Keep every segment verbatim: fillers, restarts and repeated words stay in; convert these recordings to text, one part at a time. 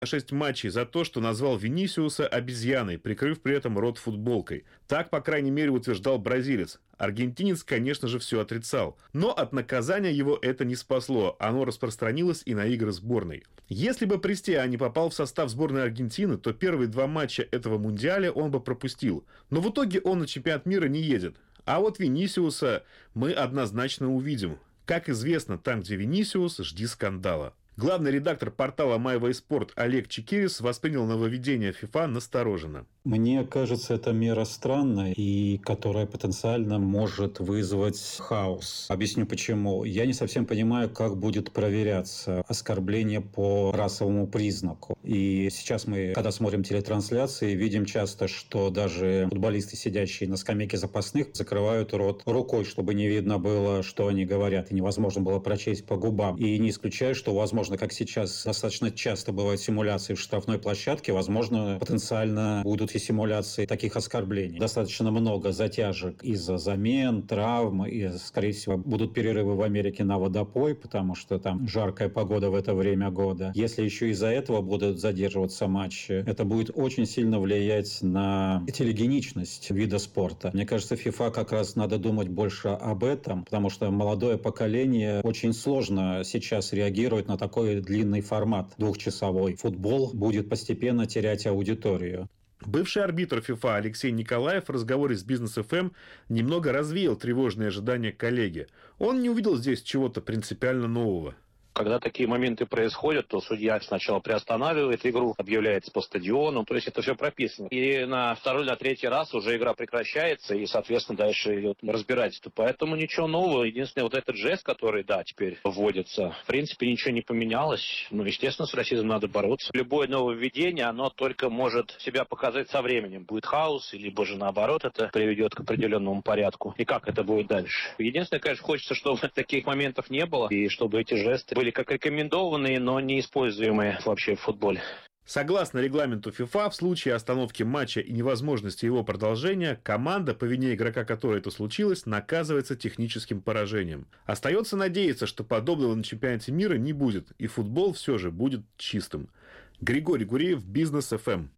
шесть матчей за то, что назвал Винисиуса обезьяной, прикрыв при этом рот футболкой. Так, по крайней мере, утверждал бразилец. Аргентинец, конечно же, все отрицал. Но от наказания его это не спасло. Оно распространилось и на игры сборной. Если бы Престиа не попал в состав сборной Аргентины, то первые два матча этого мундиаля он бы пропустил. Но в итоге он на чемпионат мира не едет. А вот Винисиуса мы однозначно увидим. Как известно, там, где Винисиус, жди скандала. Главный редактор портала MyWaySport Олег Чекирис воспринял нововведение FIFA настороженно. Мне кажется, это мера странная и которая потенциально может вызвать хаос. Объясню почему. Я не совсем понимаю, как будет проверяться оскорбление по расовому признаку. И сейчас мы, когда смотрим телетрансляции, видим часто, что даже футболисты, сидящие на скамейке запасных, закрывают рот рукой, чтобы не видно было, что они говорят, и невозможно было прочесть по губам. И не исключаю, что, возможно, как сейчас достаточно часто бывают симуляции в штрафной площадке, возможно, потенциально будут и симуляции таких оскорблений. Достаточно много затяжек из-за замен, травм, и, скорее всего, будут перерывы в Америке на водопой, потому что там жаркая погода в это время года. Если еще из-за этого будут задерживаться матчи, это будет очень сильно влиять на телегеничность вида спорта. Мне кажется, FIFA как раз надо думать больше об этом, потому что молодое поколение очень сложно сейчас реагирует на такой длинный формат двухчасовой. Футбол будет постепенно терять аудиторию. Бывший арбитр FIFA Алексей Николаев в разговоре с Бизнес эф эм немного развеял тревожные ожидания коллеги. Он не увидел здесь чего-то принципиально нового. Когда такие моменты происходят, то судья сначала приостанавливает игру, объявляется по стадиону, то есть это все прописано. И на второй, на третий раз уже игра прекращается, и, соответственно, дальше идет разбирательство. Поэтому ничего нового. Единственное, вот этот жест, который, да, теперь вводится, в принципе, ничего не поменялось. Ну, естественно, с расизмом надо бороться. Любое нововведение, оно только может себя показать со временем. Будет хаос, либо же наоборот, это приведет к определенному порядку. И как это будет дальше? Единственное, конечно, хочется, чтобы таких моментов не было, и чтобы эти жесты были как рекомендованные, но не используемые вообще в футболе. Согласно регламенту FIFA, в случае остановки матча и невозможности его продолжения, команда, по вине игрока которой это случилось, наказывается техническим поражением. Остается надеяться, что подобного на чемпионате мира не будет, и футбол все же будет чистым. Григорий Гуреев, Бизнес эф эм.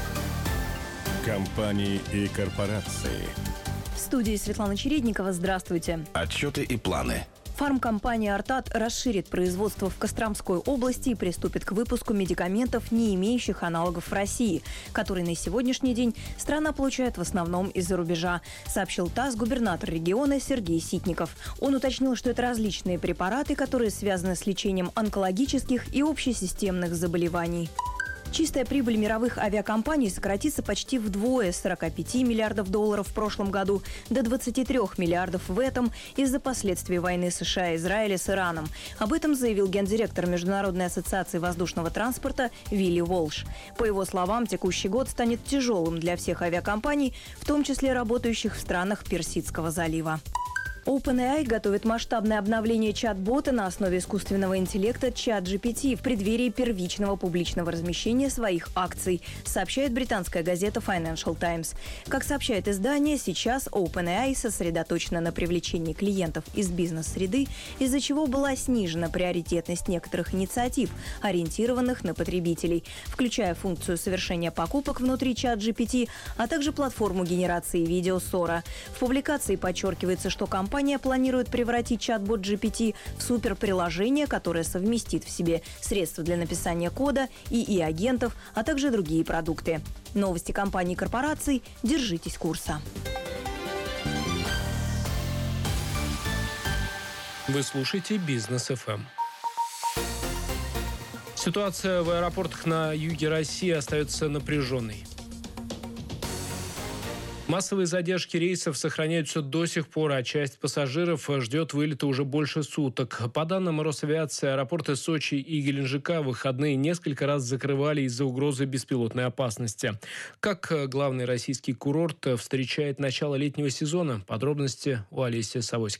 Компании и корпорации. В студии Светлана Чередникова. Здравствуйте. Отчеты и планы. Фармкомпания «Артат» расширит производство в Костромской области и приступит к выпуску медикаментов, не имеющих аналогов в России, которые на сегодняшний день страна получает в основном из-за рубежа, сообщил ТАСС губернатор региона Сергей Ситников. Он уточнил, что это различные препараты, которые связаны с лечением онкологических и общесистемных заболеваний. Чистая прибыль мировых авиакомпаний сократится почти вдвое – с сорока пяти миллиардов долларов в прошлом году до двадцати трёх миллиардов в этом из-за последствий войны США и Израиля с Ираном. Об этом заявил гендиректор Международной ассоциации воздушного транспорта Вилли Волш. По его словам, текущий год станет тяжелым для всех авиакомпаний, в том числе работающих в странах Персидского залива. OpenAI готовит масштабное обновление чат-бота на основе искусственного интеллекта ChatGPT в преддверии первичного публичного размещения своих акций, сообщает британская газета Financial Times. Как сообщает издание, сейчас OpenAI сосредоточена на привлечении клиентов из бизнес-среды, из-за чего была снижена приоритетность некоторых инициатив, ориентированных на потребителей, включая функцию совершения покупок внутри ChatGPT, а также платформу генерации видео Sora. В публикации подчеркивается, что компания Компания планирует превратить чат-бот джи пи ти в суперприложение, которое совместит в себе средства для написания кода, и и-агентов, а также другие продукты. Новости компаний и корпораций. Держитесь курса. Вы слушаете Бизнес эф эм. Ситуация в аэропортах на юге России остается напряженной. Массовые задержки рейсов сохраняются до сих пор, а часть пассажиров ждет вылета уже больше суток. По данным Росавиации, аэропорты Сочи и Геленджика в выходные несколько раз закрывали из-за угрозы беспилотной опасности. Как главный российский курорт встречает начало летнего сезона? Подробности у Олеси Савоськиной.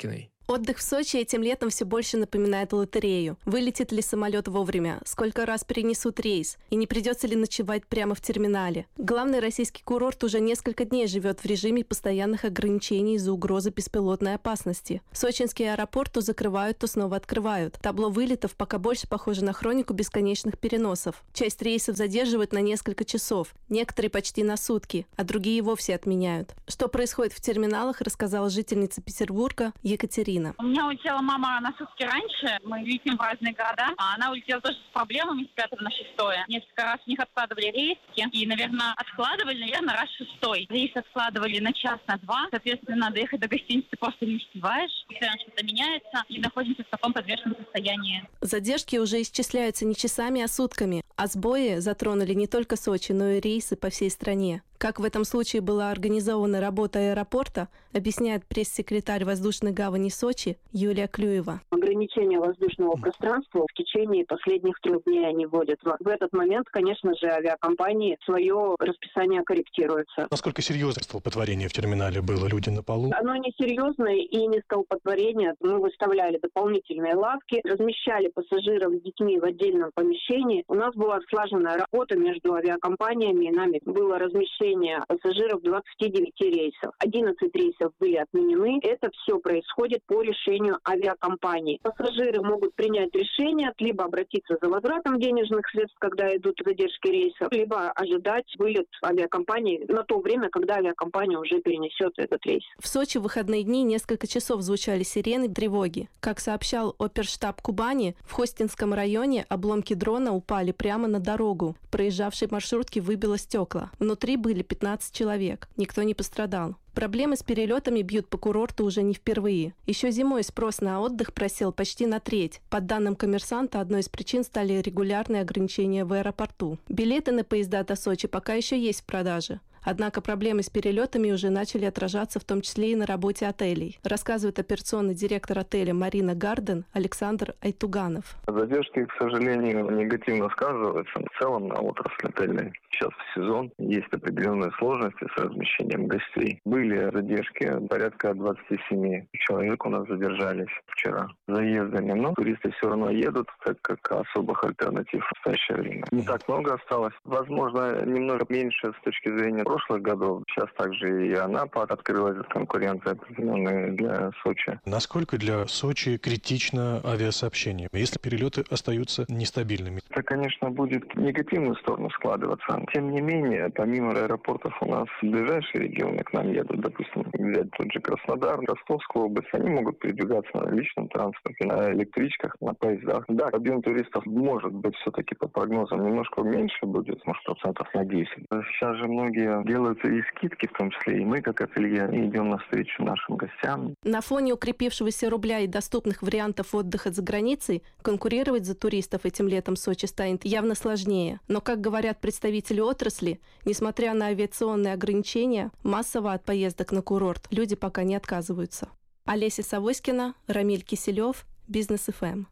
Отдых в Сочи этим летом все больше напоминает лотерею. Вылетит ли самолет вовремя? Сколько раз перенесут рейс? И не придется ли ночевать прямо в терминале? Главный российский курорт уже несколько дней живет в режиме постоянных ограничений из-за угрозы беспилотной опасности. Сочинский аэропорт то закрывают, то снова открывают. Табло вылетов пока больше похоже на хронику бесконечных переносов. Часть рейсов задерживают на несколько часов, некоторые почти на сутки, а другие вовсе отменяют. Что происходит в терминалах, рассказала жительница Петербурга Екатерина. У меня улетела мама на сутки раньше. Мы летим в разные города. А она улетела тоже с проблемами с пятого на шестое. Несколько раз у них откладывали рейсы. И, наверное, откладывали, наверное, раз шестой. Рейс откладывали на час, на два. Соответственно, доехать до гостиницы просто не успеваешь. Постоянно что-то меняется. И находимся в таком подвешенном состоянии. Задержки уже исчисляются не часами, а сутками. А сбои затронули не только Сочи, но и рейсы по всей стране. Как в этом случае была организована работа аэропорта, объясняет пресс-секретарь воздушной гавани Сочи Юлия Клюева. Ограничение воздушного пространства в течение последних трех дней они вводят. В этот момент, конечно же, авиакомпании свое расписание корректируется. Насколько серьезно столпотворение в терминале было? Люди на полу? Оно не серьезное и не столпотворение. Мы выставляли дополнительные лавки, размещали пассажиров с детьми в отдельном помещении. У нас была слаженная работа между авиакомпаниями и нами. Было размещение пассажиров двадцати девяти рейсов. одиннадцать рейсов были отменены. Это все происходит по решению авиакомпании. Пассажиры могут принять решение, либо обратиться за возвратом денежных средств, когда идут задержки рейсов, либо ожидать вылет авиакомпании на то время, когда авиакомпания уже перенесет этот рейс. В Сочи в выходные дни несколько часов звучали сирены тревоги. Как сообщал оперштаб Кубани, в Хостинском районе обломки дрона упали прямо на дорогу. В проезжавшей маршрутке выбило стекла. Внутри были пятнадцать человек. Никто не пострадал. Проблемы с перелетами бьют по курорту уже не впервые. Еще зимой спрос на отдых просел почти на треть. По данным «Коммерсанта», одной из причин стали регулярные ограничения в аэропорту. Билеты на поезда до Сочи пока еще есть в продаже. Однако проблемы с перелетами уже начали отражаться в том числе и на работе отелей, рассказывает операционный директор отеля «Марина Гарден» Александр Айтуганов. Задержки, к сожалению, негативно сказываются в целом на отрасль отельной. Сейчас в сезон есть определенные сложности с размещением гостей. Были задержки, порядка двадцати семи человек у нас задержались вчера заездами, но туристы все равно едут, так как особых альтернатив в настоящее время не так много осталось. Возможно, немного меньше с точки зрения прошлых годов. Сейчас также и Анапа открылась конкуренция определенная для Сочи. Насколько для Сочи критично авиасообщение, если перелеты остаются нестабильными? Это, конечно, будет в негативную сторону складываться. Тем не менее, помимо аэропортов у нас ближайшие регионы к нам едут, допустим, взять тот же Краснодар, Ростовскую область, они могут передвигаться на личном транспорте, на электричках, на поездах. Да, объем туристов может быть все-таки по прогнозам немножко меньше будет, может, процентов на десять. Сейчас же многие делаются и скидки, в том числе и мы, как ателье, идем навстречу нашим гостям. На фоне укрепившегося рубля и доступных вариантов отдыха за границей конкурировать за туристов этим летом Сочи станет явно сложнее. Но, как говорят представители отрасли, несмотря на авиационные ограничения, массово от поездок на курорт люди пока не отказываются. Олеся Савоськина, Рамиль Киселев, Бизнес эф эм.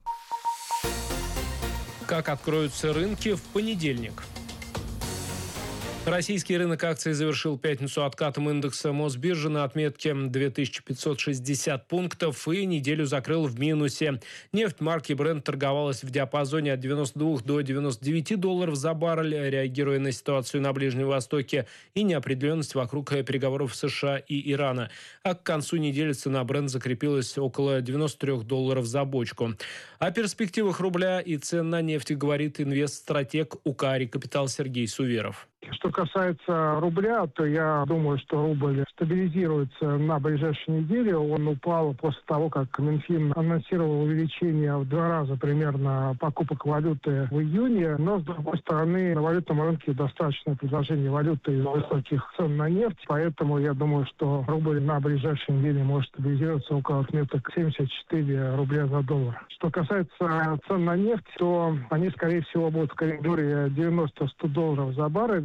Как откроются рынки в понедельник? Российский рынок акций завершил пятницу откатом индекса Мосбиржи на отметке две тысячи пятьсот шестьдесят пунктов и неделю закрыл в минусе. Нефть марки Brent торговалась в диапазоне от девяноста двух до девяноста девяти долларов за баррель, реагируя на ситуацию на Ближнем Востоке и неопределенность вокруг переговоров США и Ирана. А к концу недели цена Brent закрепилась около девяноста трёх долларов за бочку. О перспективах рубля и цен на нефть говорит инвестстратег УКАРИ «Капитал» Сергей Суверов. Что касается рубля, то я думаю, что рубль стабилизируется на ближайшей неделе. Он упал после того, как Минфин анонсировал увеличение в два раза примерно покупок валюты в июне. Но, с другой стороны, на валютном рынке достаточно предложения валюты из-за высоких цен на нефть. Поэтому я думаю, что рубль на ближайшей неделе может стабилизироваться около отметок семьдесят четыре рубля за доллар. Что касается цен на нефть, то они, скорее всего, будут в коридоре девяносто - сто долларов за баррель.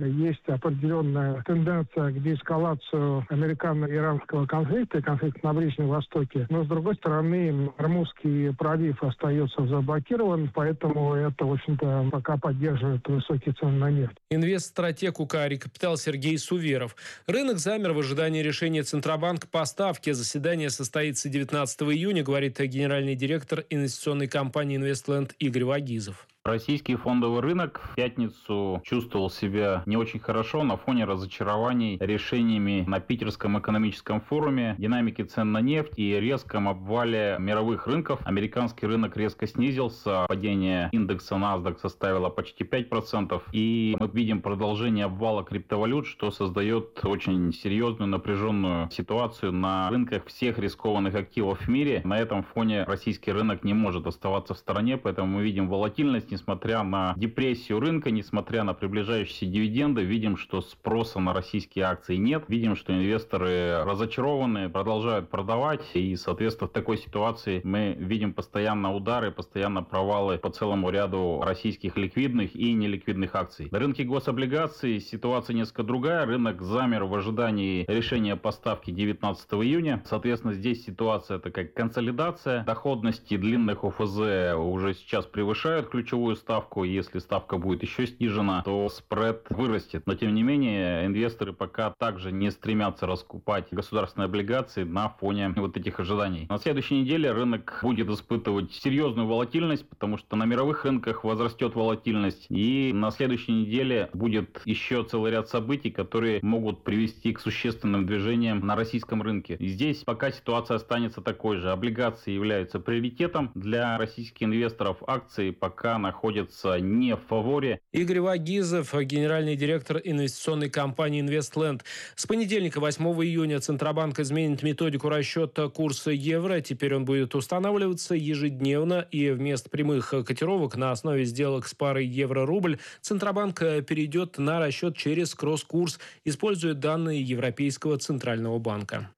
есть определенная тенденция к деэскалации американо-иранского конфликта, конфликта на Ближнем Востоке. Но, с другой стороны, Ормузский пролив остается заблокирован, поэтому это, в общем-то, пока поддерживает высокие цены на нефть. Инвестстратег УК «Рекапитал» Сергей Суверов. Рынок замер в ожидании решения Центробанка по ставке. Заседание состоится девятнадцатого июня, говорит генеральный директор инвестиционной компании «Инвестленд» Игорь Вагизов. Российский фондовый рынок в пятницу чувствовал себя не очень хорошо на фоне разочарований решениями на Питерском экономическом форуме, динамики цен на нефть и резком обвале мировых рынков. Американский рынок резко снизился, падение индекса NASDAQ составило почти пять процентов, и мы видим продолжение обвала криптовалют, что создает очень серьезную напряженную ситуацию на рынках всех рискованных активов в мире. На этом фоне российский рынок не может оставаться в стороне, поэтому мы видим волатильность. Несмотря на депрессию рынка, несмотря на приближающиеся дивиденды, видим, что спроса на российские акции нет. Видим, что инвесторы разочарованы, продолжают продавать. И, соответственно, в такой ситуации мы видим постоянно удары, постоянно провалы по целому ряду российских ликвидных и неликвидных акций. На рынке гособлигаций ситуация несколько другая. Рынок замер в ожидании решения по ставке девятнадцатого июня. Соответственно, здесь ситуация такая консолидация. Доходности длинных ОФЗ уже сейчас превышают ключевую ставку. Если ставка будет еще снижена, то спред вырастет. Но, тем не менее, инвесторы пока также не стремятся раскупать государственные облигации на фоне вот этих ожиданий. На следующей неделе рынок будет испытывать серьезную волатильность, потому что на мировых рынках возрастет волатильность. И на следующей неделе будет еще целый ряд событий, которые могут привести к существенным движениям на российском рынке. И здесь пока ситуация останется такой же. Облигации являются приоритетом для российских инвесторов. Акции пока находится не в фаворе. Игорь Вагизов, генеральный директор инвестиционной компании «Инвестленд». С понедельника, восьмого июня, Центробанк изменит методику расчета курса евро. Теперь он будет устанавливаться ежедневно, и вместо прямых котировок на основе сделок с парой евро-рубль Центробанк перейдет на расчет через кросс-курс, используя данные Европейского центрального банка.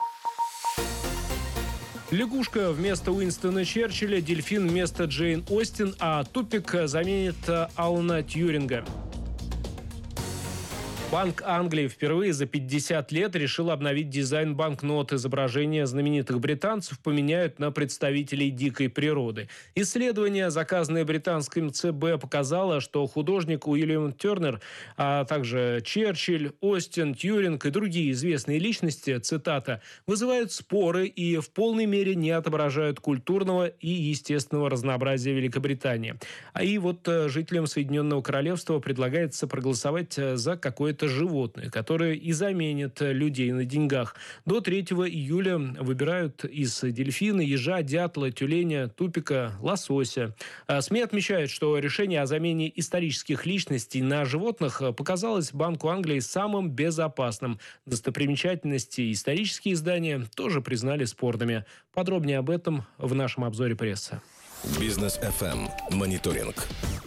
Лягушка вместо Уинстона Черчилля, дельфин вместо Джейн Остин, а тупик заменит Алана Тьюринга. Банк Англии впервые за пятьдесят лет решил обновить дизайн банкнот. Изображения знаменитых британцев поменяют на представителей дикой природы. Исследование, заказанное британским ЦБ, показало, что художник Уильям Тернер, а также Черчилль, Остин, Тьюринг и другие известные личности, цитата, вызывают споры и в полной мере не отображают культурного и естественного разнообразия Великобритании. А и вот жителям Соединенного Королевства предлагается проголосовать за какое-то животное, которое и заменит людей на деньгах. До третьего июля выбирают из дельфина, ежа, дятла, тюленя, тупика, лосося. СМИ отмечают, что решение о замене исторических личностей на животных показалось Банку Англии самым безопасным. Достопримечательности и исторические издания тоже признали спорными. Подробнее об этом в нашем обзоре прессы. Бизнес эф эм. Мониторинг.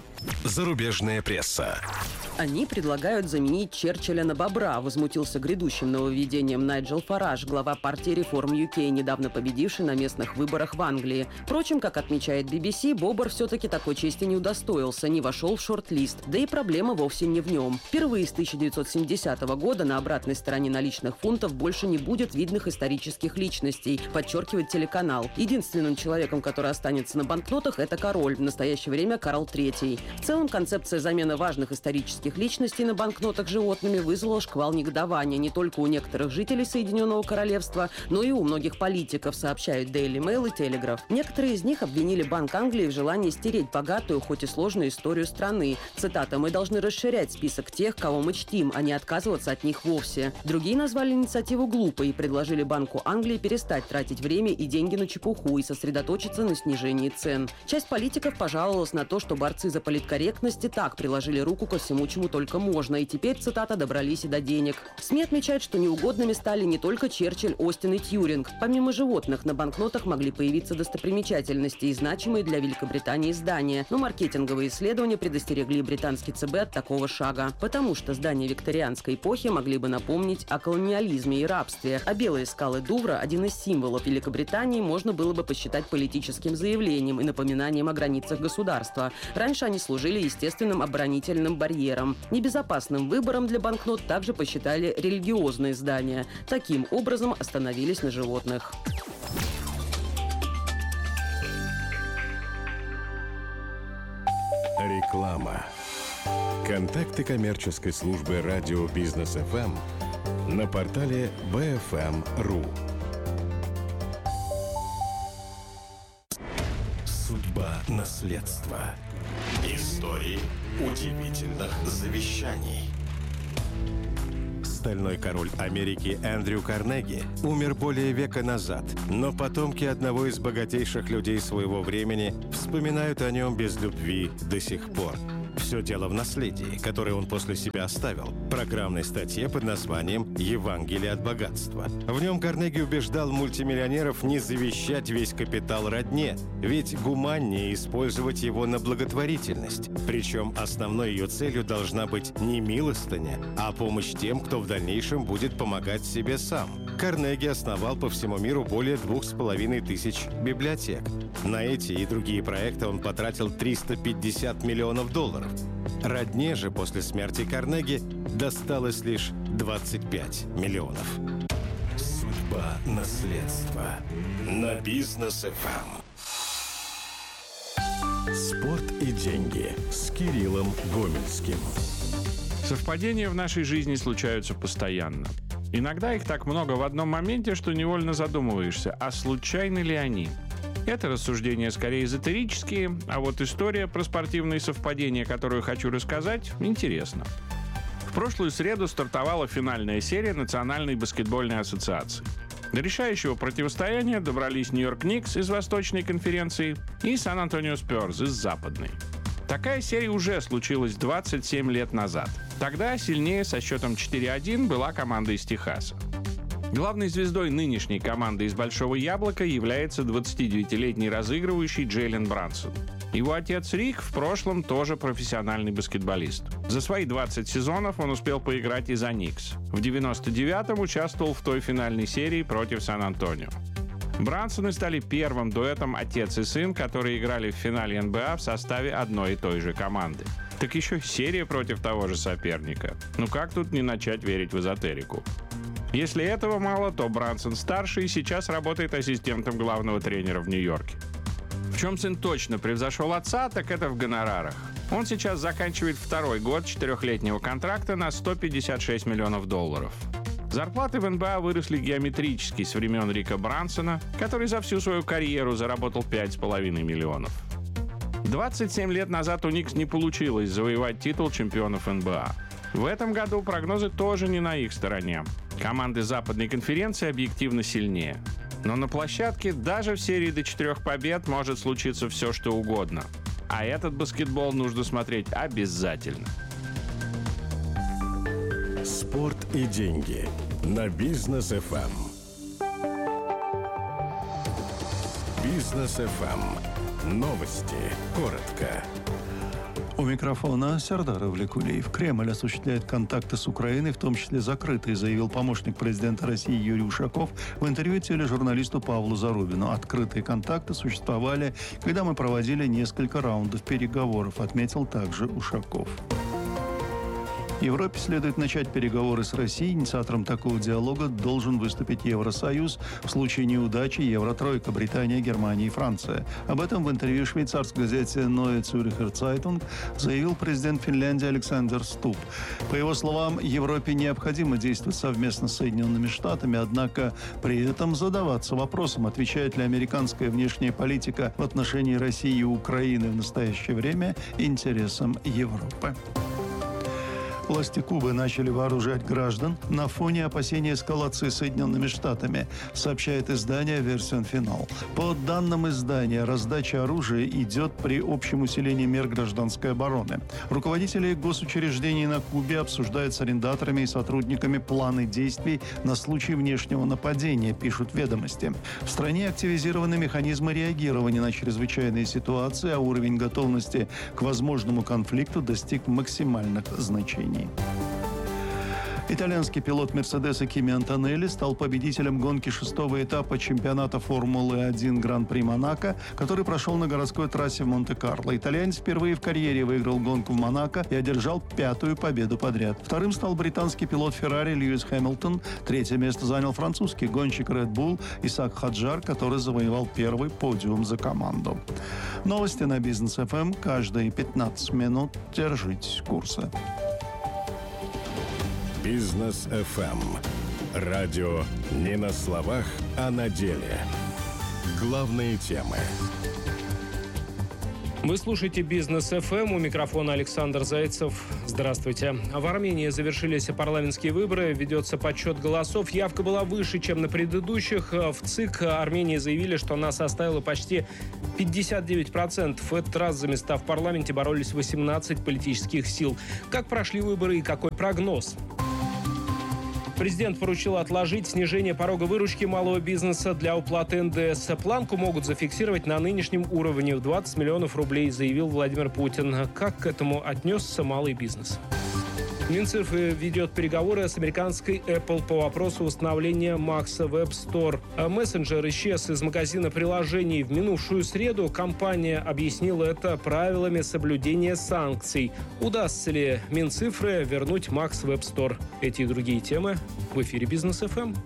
Зарубежная пресса. Они предлагают заменить Черчилля на бобра, возмутился грядущим нововведением Найджел Фараж, глава партии реформ ю кей, недавно победивший на местных выборах в Англии. Впрочем, как отмечает би би си, бобр все-таки такой чести не удостоился, не вошел в шорт-лист. Да и проблема вовсе не в нем. Впервые с тысяча девятьсот семидесятого года на обратной стороне наличных фунтов больше не будет видных исторических личностей, подчеркивает телеканал. Единственным человеком, который останется на банкнотах, это король, в настоящее время Карл третий. В целом, концепция замены важных исторических личностей на банкнотах животными вызвала шквал негодования не только у некоторых жителей Соединенного Королевства, но и у многих политиков, сообщают Daily Mail и Telegraph. Некоторые из них обвинили Банк Англии в желании стереть богатую, хоть и сложную историю страны. Цитата: «Мы должны расширять список тех, кого мы чтим, а не отказываться от них вовсе». Другие назвали инициативу глупой и предложили Банку Англии перестать тратить время и деньги на чепуху и сосредоточиться на снижении цен. Часть политиков пожаловалась на то, что борцы за политкорректность и так приложили руку ко всему, чему только можно, и теперь, цитата, добрались и до денег. СМИ отмечают, что неугодными стали не только Черчилль, Остин и Тьюринг. Помимо животных, на банкнотах могли появиться достопримечательности и значимые для Великобритании здания. Но маркетинговые исследования предостерегли британский ЦБ от такого шага. Потому что здания викторианской эпохи могли бы напомнить о колониализме и рабстве. А белые скалы Дувра, один из символов Великобритании, можно было бы посчитать политическим заявлением и напоминанием о границах государства. Раньше они служили естественным оборонительным барьером. Небезопасным выбором для банкнот также посчитали религиозные здания. Таким образом остановились на животных. Реклама. Контакты коммерческой службы радио Бизнес эф эм на портале би эф эм точка ру. Судьба наследства. Истории удивительных завещаний. Стальной король Америки Эндрю Карнеги умер более века назад, но потомки одного из богатейших людей своего времени вспоминают о нем без любви до сих пор. Все дело в наследии, которое он после себя оставил, программной статье под названием «Евангелие от богатства». В нем Карнеги убеждал мультимиллионеров не завещать весь капитал родне, ведь гуманнее использовать его на благотворительность. Причем основной ее целью должна быть не милостыня, а помощь тем, кто в дальнейшем будет помогать себе сам. Карнеги основал по всему миру более двух с половиной тысяч библиотек. На эти и другие проекты он потратил триста пятьдесят миллионов долларов. Родне же после смерти Карнеги досталось лишь двадцать пять миллионов. Судьба наследства. На Бизнес эф эм. Спорт и деньги с Кириллом Гомельским. Совпадения в нашей жизни случаются постоянно. Иногда их так много в одном моменте, что невольно задумываешься, а случайны ли они? Это рассуждения скорее эзотерические, а вот история про спортивные совпадения, которую хочу рассказать, интересна. В прошлую среду стартовала финальная серия Национальной баскетбольной ассоциации. До решающего противостояния добрались Нью-Йорк Никс из Восточной конференции и Сан-Антонио Спёрс из Западной. Такая серия уже случилась двадцать семь лет назад. Тогда сильнее со счетом четыре один была команда из Техаса. Главной звездой нынешней команды из Большого Яблока является двадцатидевятилетний разыгрывающий Джейлен Брансон. Его отец Рик в прошлом тоже профессиональный баскетболист. За свои двадцать сезонов он успел поиграть и за Никс. В девяносто девятом участвовал в той финальной серии против Сан-Антонио. Брансоны стали первым дуэтом отец и сын, которые играли в финале эн бэ а в составе одной и той же команды. Так еще серия против того же соперника. Ну как тут не начать верить в эзотерику? Если этого мало, то Брансон-старший сейчас работает ассистентом главного тренера в Нью-Йорке. В чем сын точно превзошел отца, так это в гонорарах. Он сейчас заканчивает второй год четырехлетнего контракта на сто пятьдесят шесть миллионов долларов. Зарплаты в эн бэ а выросли геометрически с времен Рика Брансона, который за всю свою карьеру заработал пять с половиной миллионов. двадцать семь лет назад у Никс не получилось завоевать титул чемпионов эн бэ а. В этом году прогнозы тоже не на их стороне. Команды Западной конференции объективно сильнее. Но на площадке даже в серии до четырех побед может случиться все, что угодно. А этот баскетбол нужно смотреть обязательно. Спорт и деньги на Бизнес эф эм. Бизнес эф эм. Новости. Коротко. У микрофона Сердар Авлекулиев. Кремль осуществляет контакты с Украиной, в том числе закрытые, заявил помощник президента России Юрий Ушаков в интервью тележурналисту Павлу Зарубину. Открытые контакты существовали, когда мы проводили несколько раундов переговоров, отметил также Ушаков. Европе следует начать переговоры с Россией. Инициатором такого диалога должен выступить Евросоюз. В случае неудачи Евротройка, Британия, Германия и Франция. Об этом в интервью швейцарской газете Neue Zürcher Zeitung заявил президент Финляндии Александр Стуб. По его словам, Европе необходимо действовать совместно с Соединенными Штатами, однако при этом задаваться вопросом, отвечает ли американская внешняя политика в отношении России и Украины в настоящее время интересам Европы. Власти Кубы начали вооружать граждан на фоне опасения эскалации Соединенными Штатами, сообщает издание «Версион Финал». По данным издания, раздача оружия идет при общем усилении мер гражданской обороны. Руководители госучреждений на Кубе обсуждают с арендаторами и сотрудниками планы действий на случай внешнего нападения, пишут «Ведомости». В стране активизированы механизмы реагирования на чрезвычайные ситуации, а уровень готовности к возможному конфликту достиг максимальных значений. Итальянский пилот Мерседеса Кими Антонелли стал победителем гонки шестого этапа чемпионата Формулы один Гран-при Монако, который прошел на городской трассе в Монте-Карло. Итальянец впервые в карьере выиграл гонку в Монако и одержал пятую победу подряд. Вторым стал британский пилот Феррари Льюис Хэмилтон. Третье место занял французский гонщик Red Bull Исаак Хаджар, который завоевал первый подиум за команду. Новости на Бизнес эф эм каждые пятнадцать минут. Держитесь курса. Бизнес эф эм. Радио не на словах, а на деле. Главные темы. Вы слушаете Бизнес эф эм. У микрофона Александр Зайцев. Здравствуйте. В Армении завершились парламентские выборы. Ведется подсчет голосов. Явка была выше, чем на предыдущих. В ЦИК Армении заявили, что она составила почти пятьдесят девять процентов. В этот раз за места в парламенте боролись восемнадцать политических сил. Как прошли выборы и какой прогноз? Президент поручил отложить снижение порога выручки малого бизнеса для уплаты эн дэ эс. Планку могут зафиксировать на нынешнем уровне в двадцать миллионов рублей, заявил Владимир Путин. Как к этому отнесся малый бизнес? Минцифры ведет переговоры с американской Apple по вопросу установления Max Web Store. Мессенджер исчез из магазина приложений в минувшую среду. Компания объяснила это правилами соблюдения санкций. Удастся ли Минцифры вернуть Max Web Store? Эти и другие темы в эфире Бизнес эф эм.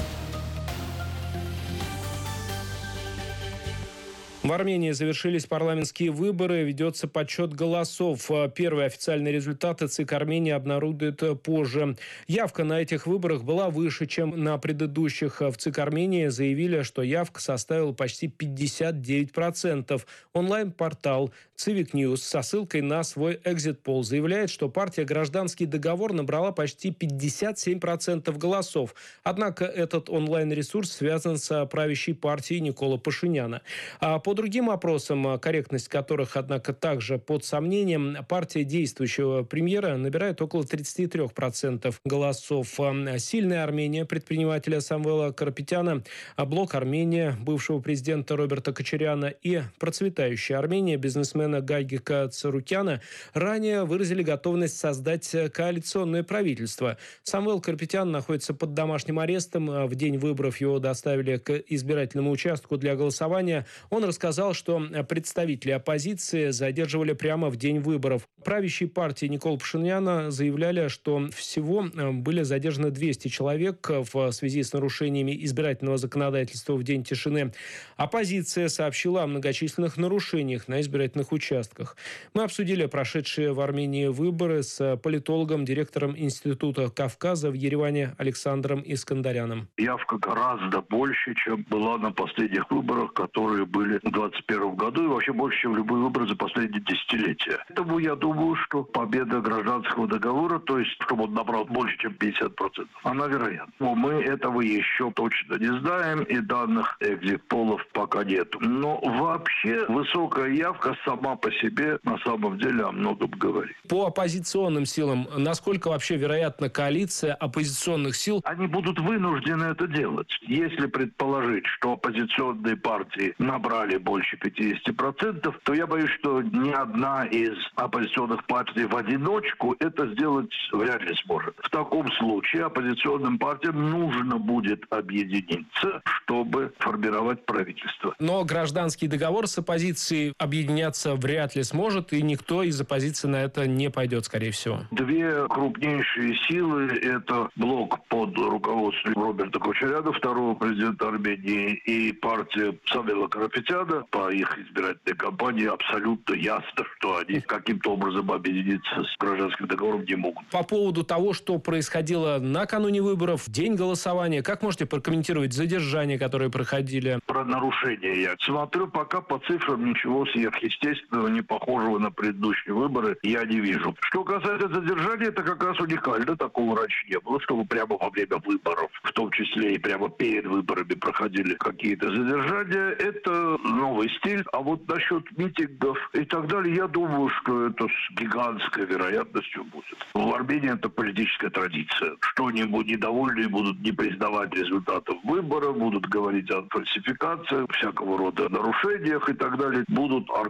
В Армении завершились парламентские выборы, ведется подсчет голосов. Первые официальные результаты ЦИК Армении обнародует позже. Явка на этих выборах была выше, чем на предыдущих. В ЦИК Армении заявили, что явка составила почти пятьдесят девять процентов. Онлайн-портал Civic News со ссылкой на свой экзит-пол заявляет, что партия «Гражданский договор» набрала почти пятьдесят семь процентов голосов. Однако этот онлайн-ресурс связан с правящей партией Никола Пашиняна. А по другим опросам, корректность которых, однако, также под сомнением, партия действующего премьера набирает около тридцать три процента голосов. «Сильная Армения» предпринимателя Самвела Карапетяна, «Блок Армения» бывшего президента Роберта Кочаряна и «Процветающая Армения» бизнесмена Гагика Царукяна ранее выразили готовность создать коалиционное правительство. Самвел Карапетян находится под домашним арестом. В день выборов его доставили к избирательному участку для голосования. Он рассказал, сказал, что представители оппозиции задерживали прямо в день выборов. Правящей партии Никола Пашиняна заявляли, что всего были задержаны двести человек в связи с нарушениями избирательного законодательства в день тишины. Оппозиция сообщила о многочисленных нарушениях на избирательных участках. Мы обсудили прошедшие в Армении выборы с политологом, директором Института Кавказа в Ереване Александром Искандаряном. Явка гораздо больше, чем была на последних выборах, которые были в двадцать первом году, и вообще больше, чем любые выборы за последние десятилетия. Поэтому я думаю, что победа гражданского договора, то есть, чтобы он набрал больше, чем пятьдесят процентов, она вероятна. Но мы этого еще точно не знаем, и данных экзит-полов пока нет. Но вообще высокая явка сама по себе на самом деле о многом говорит. По оппозиционным силам, насколько вообще вероятна коалиция оппозиционных сил? Они будут вынуждены это делать. Если предположить, что оппозиционные партии набрали больше пятьдесят процентов, то я боюсь, что ни одна из оппозиционных партий в одиночку это сделать вряд ли сможет. В таком случае оппозиционным партиям нужно будет объединиться, чтобы формировать правительство. Но гражданский договор с оппозицией объединяться вряд ли сможет, и никто из оппозиции на это не пойдет, скорее всего. Две крупнейшие силы – это блок под руководством Роберта Кочаряна, второго президента Армении, и партия Самвела Карапетяна. По их избирательной кампании абсолютно ясно, что они каким-то образом объединиться с гражданским договором не могут. По поводу того, что происходило накануне выборов, в день голосования, как можете прокомментировать задержания, которые проходили? Про нарушения я смотрю, пока по цифрам ничего сверхъестественного, не похожего на предыдущие выборы, я не вижу. Что касается задержания, это как раз уникально, такого раньше не было, чтобы прямо во время выборов, в том числе и прямо перед выборами проходили какие-то задержания. Это новый стиль. А вот насчет митингов и так далее, я думаю, что это с гигантской вероятностью будет. В Армении это политическая традиция. Что-нибудь недовольные будут не признавать результатов выборов, будут говорить о фальсификациях, всякого рода нарушениях и так далее. Будут организовывать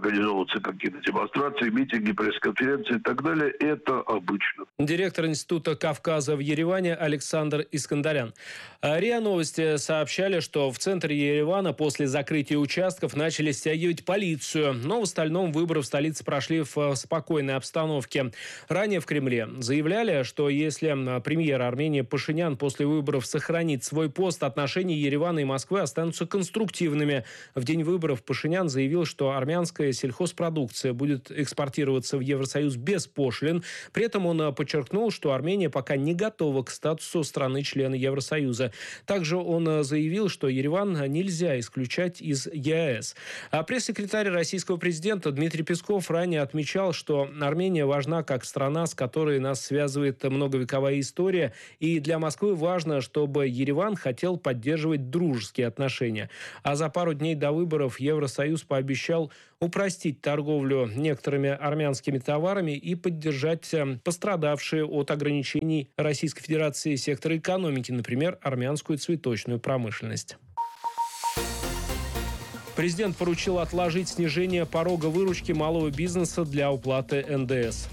ведутся какие-то демонстрации, митинги, пресс-конференции и так далее. Это обычно. Директор Института Кавказа в Ереване Александр Искандарян. РИА Новости сообщали, что в центре Еревана после закрытия участков начали стягивать полицию, но в остальном выборы в столице прошли в спокойной обстановке. Ранее в Кремле заявляли, что если премьер Армении Пашинян после выборов сохранит свой пост, отношения Еревана и Москвы останутся конструктивными. В день выборов Пашинян заявил, что армянская сельхозпродукция будет экспортироваться в Евросоюз без пошлин. При этом он подчеркнул, что Армения пока не готова к статусу страны-члена Евросоюза. Также он заявил, что Ереван нельзя исключать из ЕАЭС. А пресс-секретарь российского президента Дмитрий Песков ранее отмечал, что Армения важна как страна, с которой нас связывает многовековая история, и для Москвы важно, чтобы Ереван хотел поддерживать дружеские отношения. А за пару дней до выборов Евросоюз пообещал упростить торговлю некоторыми армянскими товарами и поддержать пострадавшие от ограничений Российской Федерации секторы экономики, например, армянскую цветочную промышленность. Президент поручил отложить снижение порога выручки малого бизнеса для уплаты эн дэ эс.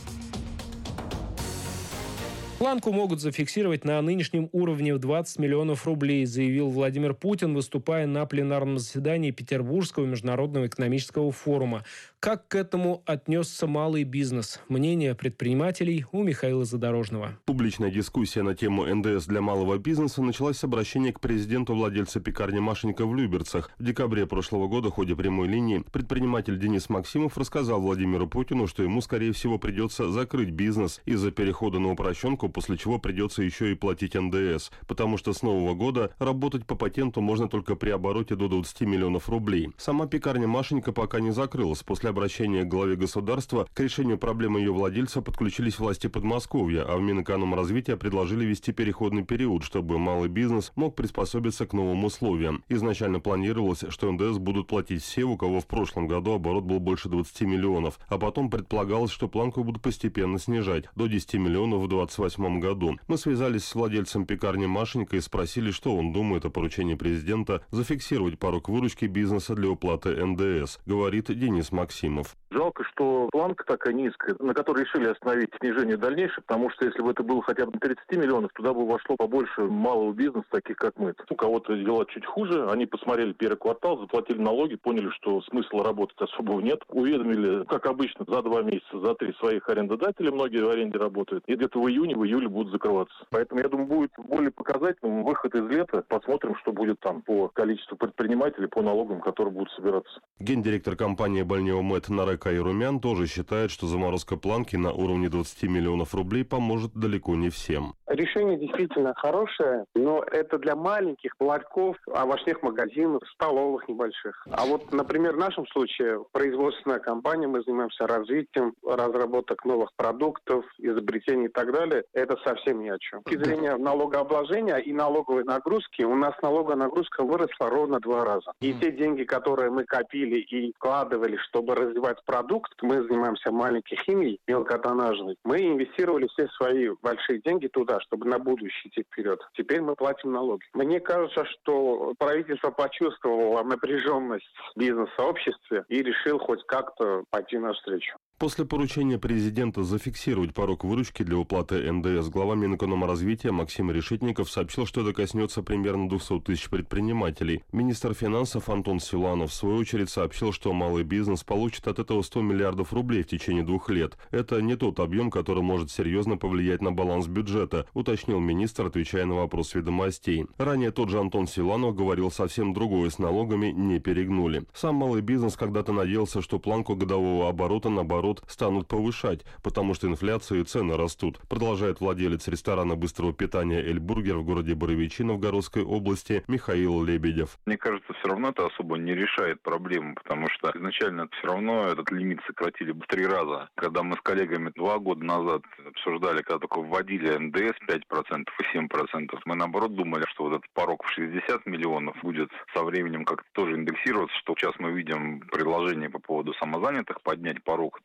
Планку могут зафиксировать на нынешнем уровне в двадцать миллионов рублей, заявил Владимир Путин, выступая на пленарном заседании Петербургского международного экономического форума. Как к этому отнесся малый бизнес? Мнение предпринимателей у Михаила Задорожного. Публичная дискуссия на тему эн дэ эс для малого бизнеса началась с обращения к президенту владельца пекарни Машенька в Люберцах. В декабре прошлого года в ходе прямой линии предприниматель Денис Максимов рассказал Владимиру Путину, что ему, скорее всего, придется закрыть бизнес из-за перехода на упрощенку, после чего придется еще и платить эн дэ эс, потому что с нового года работать по патенту можно только при обороте до двадцати миллионов рублей. Сама пекарня Машенька пока не закрылась. После обращения к главе государства к решению проблемы ее владельца подключились власти Подмосковья, а в Минэкономразвития предложили ввести переходный период, чтобы малый бизнес мог приспособиться к новым условиям. Изначально планировалось, что эн дэ эс будут платить все, у кого в прошлом году оборот был больше двадцати миллионов, а потом предполагалось, что планку будут постепенно снижать до десяти миллионов в двадцать восьмом году. Мы связались с владельцем пекарни Машенька и спросили, что он думает о поручении президента зафиксировать порог выручки бизнеса для уплаты эн дэ эс, говорит Денис Максимов. Жалко, что планка такая низкая, на которой решили остановить снижение дальнейшее, потому что если бы это было хотя бы на тридцати миллионов, туда бы вошло побольше малого бизнеса, таких как мы. У кого-то дела чуть хуже, они посмотрели первый квартал, заплатили налоги, поняли, что смысла работать особого нет, уведомили, как обычно, за два месяца, за три своих арендодателей, многие в аренде работают, и где-то в июне, в июле будут закрываться. Поэтому, я думаю, будет более показательным выход из лета, посмотрим, что будет там по количеству предпринимателей, по налогам, которые будут собираться. Гендиректор компании «Бальнеомет» Нарек Айрумян тоже считает, что заморозка планки на уровне двадцати миллионов рублей поможет далеко не всем. Решение действительно хорошее, но это для маленьких ларьков, овощных магазинов, столовых небольших. А вот, например, в нашем случае производственная компания, мы занимаемся развитием, разработок новых продуктов, изобретений и так далее. Это совсем ни о чем. С точки зрения налогообложения и налоговой нагрузки, у нас налоговая нагрузка выросла ровно два раза. И те деньги, которые мы копили и вкладывали, чтобы развивать продукт, мы занимаемся маленькой химией, мелкотоннажной, мы инвестировали все свои большие деньги туда, чтобы на будущее идти вперед. Теперь мы платим налоги. Мне кажется, что правительство почувствовало напряженность в бизнес-сообществе и решил хоть как-то пойти навстречу. После поручения президента зафиксировать порог выручки для уплаты эн дэ эс глава Минэкономразвития Максим Решетников сообщил, что это коснется примерно двухсот тысяч предпринимателей. Министр финансов Антон Силуанов в свою очередь сообщил, что малый бизнес получит от этого сто миллиардов рублей в течение двух лет. Это не тот объем, который может серьезно повлиять на баланс бюджета, уточнил министр, отвечая на вопрос «Ведомостей». Ранее тот же Антон Силуанов говорил совсем другое: с налогами не перегнули. Сам малый бизнес когда-то надеялся, что планку годового оборота, наоборот, станут повышать, потому что инфляция и цены растут, продолжает владелец ресторана быстрого питания «Эльбургер» в городе Боровичи Новгородской области Михаил Лебедев. Мне кажется, все равно это особо не решает проблему, потому что изначально все равно этот лимит сократили в три раза. Когда мы с коллегами два года назад обсуждали, когда только вводили эн дэ эс пять процентов и семь процентов, мы наоборот думали, что вот этот порог в шестьдесят миллионов будет со временем как-то тоже индексироваться, что сейчас мы видим предложение по поводу самозанятых поднять порог и так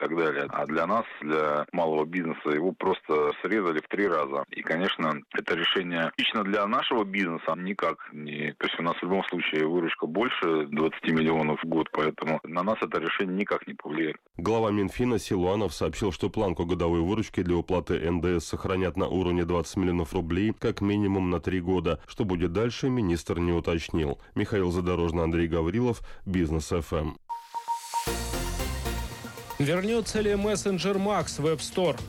так далее. А для нас, для малого бизнеса, его просто срезали в три раза. И, конечно, это решение лично для нашего бизнеса никак не... То есть у нас в любом случае выручка больше двадцати миллионов в год, поэтому на нас это решение никак не повлияет. Глава Минфина Силуанов сообщил, что планку годовой выручки для уплаты эн дэ эс сохранят на уровне двадцать миллионов рублей как минимум на три года. Что будет дальше, министр не уточнил. Михаил Задорожный, Андрей Гаврилов, Бизнес эф эм. Вернется ли мессенджер Макс в App Store?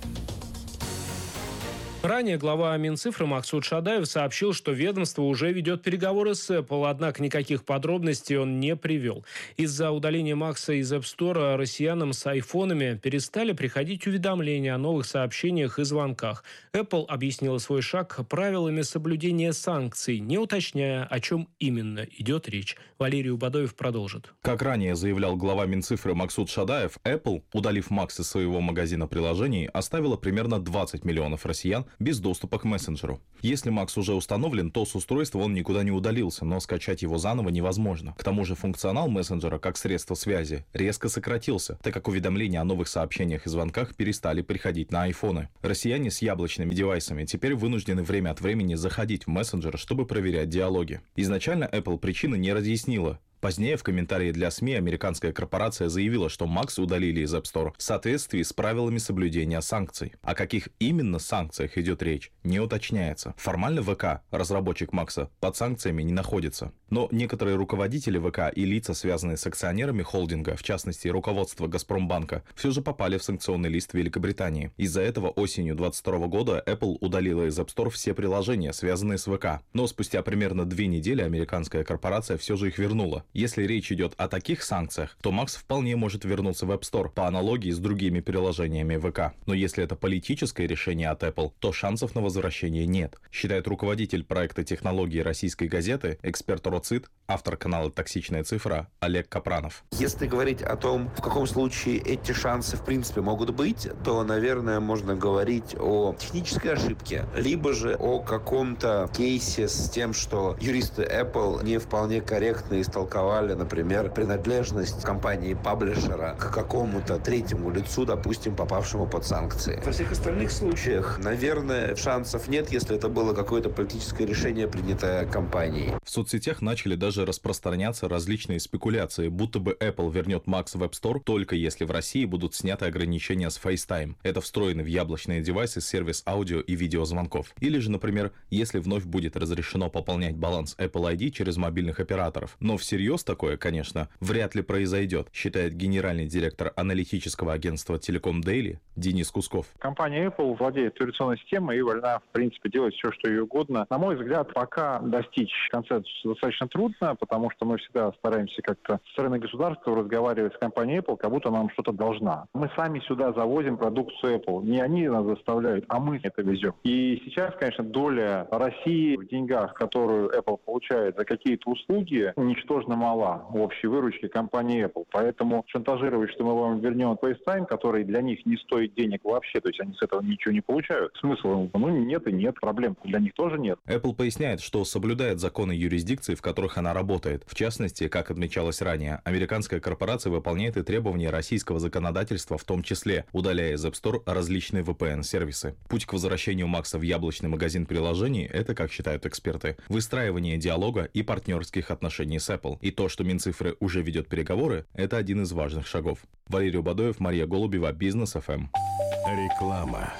Ранее глава Минцифры Максут Шадаев сообщил, что ведомство уже ведет переговоры с Apple, однако никаких подробностей он не привел. Из-за удаления Макса из App Store россиянам с айфонами перестали приходить уведомления о новых сообщениях и звонках. Apple объяснила свой шаг правилами соблюдения санкций, не уточняя, о чем именно идет речь. Валерий Убадоев продолжит. Как ранее заявлял глава Минцифры Максут Шадаев, Apple, удалив Макс из своего магазина приложений, оставила примерно двадцать миллионов россиян без доступа к мессенджеру. Если Макс уже установлен, то с устройства он никуда не удалился, но скачать его заново невозможно. К тому же функционал мессенджера как средство связи резко сократился, так как уведомления о новых сообщениях и звонках перестали приходить на айфоны. Россияне с яблочными девайсами теперь вынуждены время от времени заходить в мессенджер, чтобы проверять диалоги. Изначально Apple причины не разъяснила. Позднее в комментарии для СМИ американская корпорация заявила, что Макс удалили из App Store в соответствии с правилами соблюдения санкций. О каких именно санкциях идет речь, не уточняется. Формально ВК, разработчик Макса, под санкциями не находится. Но некоторые руководители ВК и лица, связанные с акционерами холдинга, в частности руководство Газпромбанка, все же попали в санкционный лист Великобритании. Из-за этого осенью две тысячи двадцать второго года Apple удалила из App Store все приложения, связанные с ВК. Но спустя примерно две недели американская корпорация все же их вернула. Если речь идет о таких санкциях, то Макс вполне может вернуться в App Store по аналогии с другими приложениями ВК. Но если это политическое решение от Apple, то шансов на возвращение нет, считает руководитель проекта технологии российской газеты, эксперт РОЦИТ, автор канала «Токсичная цифра» Олег Капранов. Если говорить о том, в каком случае эти шансы в принципе могут быть, то, наверное, можно говорить о технической ошибке, либо же о каком-то кейсе с тем, что юристы Apple не вполне корректно истолковали, например, принадлежность компании-паблишера к какому-то третьему лицу, допустим, попавшему под санкции. Во всех остальных случаях, наверное, шансов нет, если это было какое-то политическое решение, принятое компанией. В соцсетях начали даже распространяться различные спекуляции, будто бы Apple вернет Max в App Store только если в России будут сняты ограничения с FaceTime. Это встроенный в яблочные девайсы сервис аудио и видеозвонков. Или же, например, если вновь будет разрешено пополнять баланс Apple ай ди через мобильных операторов. Но всерьез такое, конечно, вряд ли произойдет, считает генеральный директор аналитического агентства Telecom Daily Денис Кусков. Компания Apple владеет операционной системой и вольна, в принципе, делать все, что ей угодно. На мой взгляд, пока достичь консенсуса достаточно трудно, потому что мы всегда стараемся как-то со стороны государства разговаривать с компанией Apple, как будто нам что-то должна. Мы сами сюда завозим продукцию Apple. Не они нас заставляют, а мы это везем. И сейчас, конечно, доля России в деньгах, которую Apple получает за какие-то услуги, ничтожно мала в общей выручке компании Apple. Поэтому шантажировать, что мы вам вернем FaceTime, который для них не стоит денег вообще, то есть они с этого ничего не получают. Смысла, ну, нет и нет, проблем для них тоже нет. Apple поясняет, что соблюдает законы юрисдикции, в которых она работает. В частности, как отмечалось ранее, американская корпорация выполняет и требования российского законодательства, в том числе удаляя из App Store различные ви пи эн-сервисы. Путь к возвращению Макса в яблочный магазин приложений – это, как считают эксперты, выстраивание диалога и партнерских отношений с Apple. И то, что Минцифры уже ведет переговоры, это один из важных шагов. Валерий Убадоев, Мария Голубева, Бизнес эф эм. Реклама.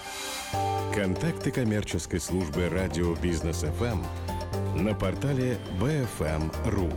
Контакты коммерческой службы радио Бизнес эф эм на портале би эф эм точка ру.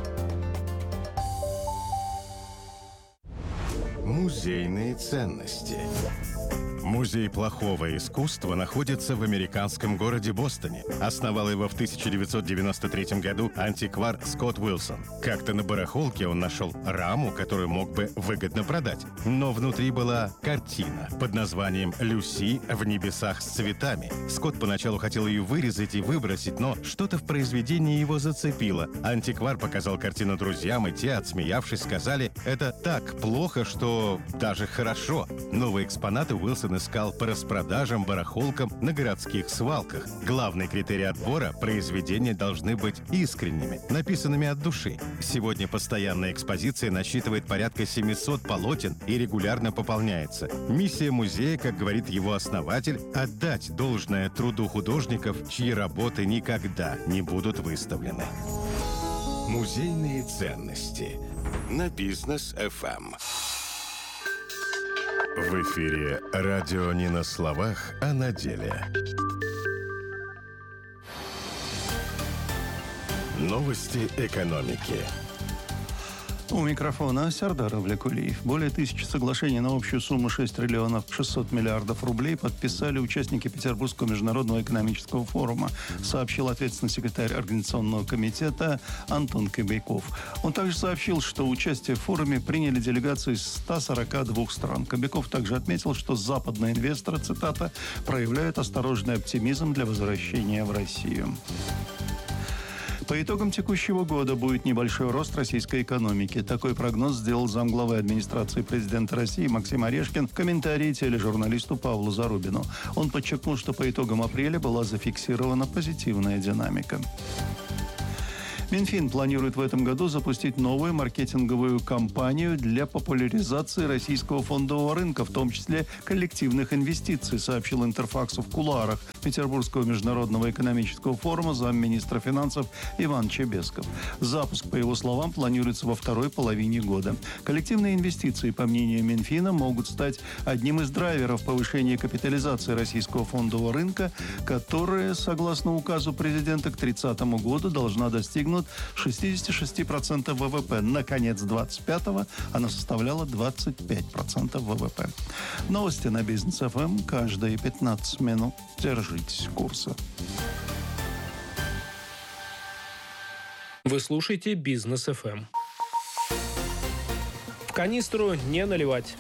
Музейные ценности. Музей плохого искусства находится в американском городе Бостоне. Основал его в тысяча девятьсот девяносто третьем году антиквар Скотт Уилсон. Как-то на барахолке он нашел раму, которую мог бы выгодно продать. Но внутри была картина под названием «Люси в небесах с цветами». Скотт поначалу хотел ее вырезать и выбросить, но что-то в произведении его зацепило. Антиквар показал картину друзьям, и те, отсмеявшись, сказали: «Это так плохо, что даже хорошо». Новые экспонаты Уилсон он искал по распродажам, барахолкам на городских свалках. Главный критерий отбора – произведения должны быть искренними, написанными от души. Сегодня постоянная экспозиция насчитывает порядка семисот полотен и регулярно пополняется. Миссия музея, как говорит его основатель, отдать должное труду художников, чьи работы никогда не будут выставлены. Музейные ценности на Бизнес эф эм. В эфире радио не на словах, а на деле. Новости экономики. У микрофона Сардар Авлекулиев. Более тысячи соглашений на общую сумму шесть триллионов шестьсот миллиардов рублей подписали участники Петербургского международного экономического форума, сообщил ответственный секретарь Организационного комитета Антон Кобяков. Он также сообщил, что участие в форуме приняли делегации из ста сорока двух стран. Кобяков также отметил, что западные инвесторы, цитата, проявляют осторожный оптимизм для возвращения в Россию. По итогам текущего года будет небольшой рост российской экономики. Такой прогноз сделал замглавы администрации президента России Максим Орешкин в комментарии тележурналисту Павлу Зарубину. Он подчеркнул, что по итогам апреля была зафиксирована позитивная динамика. Минфин планирует в этом году запустить новую маркетинговую кампанию для популяризации российского фондового рынка, в том числе коллективных инвестиций, сообщил Интерфаксу в кулуарах Петербургского международного экономического форума замминистра финансов Иван Чебесков. Запуск, по его словам, планируется во второй половине года. Коллективные инвестиции, по мнению Минфина, могут стать одним из драйверов повышения капитализации российского фондового рынка, которая, согласно указу президента, к тридцатому году должна достигнуть шестьдесят шесть процентов вэ вэ пэ. На конец двадцать пятого она составляла двадцать пять процентов вэ вэ пэ. Новости на Бизнес эф эм каждые пятнадцать минут. Держитесь курса. Вы слушаете Бизнес эф эм. В канистру не наливать.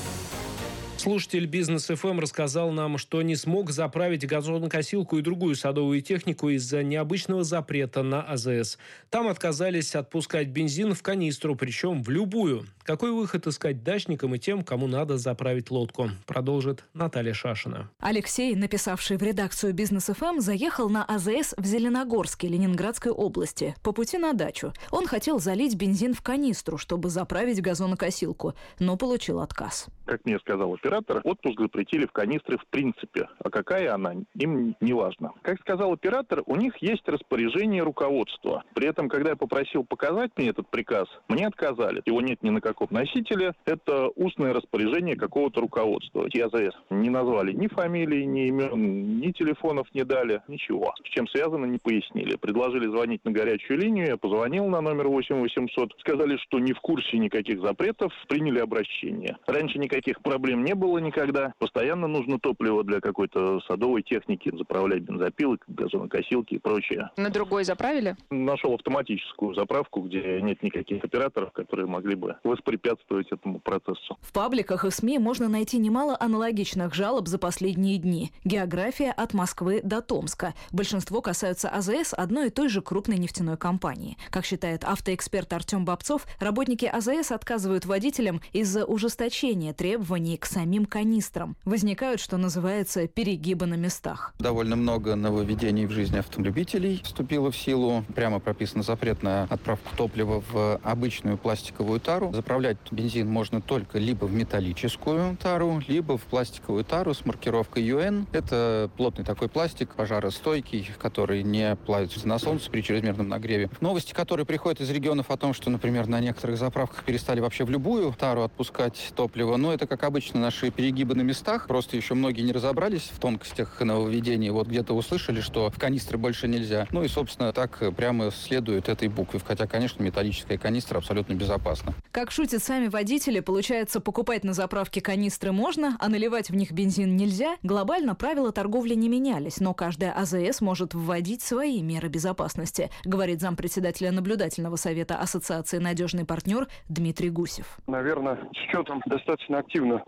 Слушатель Бизнес эф эм рассказал нам, что не смог заправить газонокосилку и другую садовую технику из-за необычного запрета на а зэ эс. Там отказались отпускать бензин в канистру, причем в любую. Какой выход искать дачникам и тем, кому надо заправить лодку? Продолжит Наталья Шашина. Алексей, написавший в редакцию Бизнес эф эм, заехал на а зэ эс в Зеленогорске Ленинградской области по пути на дачу. Он хотел залить бензин в канистру, чтобы заправить газонокосилку, но получил отказ. Как мне сказал оператор, отпуск запретили в канистре в принципе. А какая она, им не важно. Как сказал оператор, у них есть распоряжение руководства. При этом, когда я попросил показать мне этот приказ, мне отказали. Его нет ни на каком носителе. Это устное распоряжение какого-то руководства. И а зэ эс не назвали ни фамилии, ни имен, ни телефонов не дали, ничего. С чем связано, не пояснили. Предложили звонить на горячую линию. Я позвонил на номер восемь восемьсот. Сказали, что не в курсе никаких запретов. Приняли обращение. Раньше никаких проблем не было никогда. Постоянно нужно топливо для какой-то садовой техники, заправлять бензопилы, газонокосилки и прочее. На другой заправили? Нашел автоматическую заправку, где нет никаких операторов, которые могли бы воспрепятствовать этому процессу. В пабликах и СМИ можно найти немало аналогичных жалоб за последние дни. География от Москвы до Томска. Большинство касаются а зэ эс одной и той же крупной нефтяной компании. Как считает автоэксперт Артем Бобцов, работники а зэ эс отказывают водителям из-за ужесточения требований к самим канистрам. Возникают, что называется, перегибы на местах. Довольно много нововведений в жизни автолюбителей вступило в силу. Прямо прописан запрет на отправку топлива в обычную пластиковую тару. Заправлять бензин можно только либо в металлическую тару, либо в пластиковую тару с маркировкой ю эн. Это плотный такой пластик, пожаростойкий, который не плавится на солнце при чрезмерном нагреве. Новости, которые приходят из регионов о том, что, например, на некоторых заправках перестали вообще в любую тару отпускать топливо, но это, как обычно, наши перегибы на местах. Просто еще многие не разобрались в тонкостях нововведений. Вот где-то услышали, что в канистры больше нельзя. Ну и, собственно, так прямо следует этой букве. Хотя, конечно, металлическая канистра абсолютно безопасна. Как шутят сами водители, получается, покупать на заправке канистры можно, а наливать в них бензин нельзя. Глобально правила торговли не менялись, но каждая а зэ эс может вводить свои меры безопасности, говорит зампредседателя наблюдательного совета Ассоциации «Надежный партнер» Дмитрий Гусев. Наверное, с учетом достаточно активно муссирующей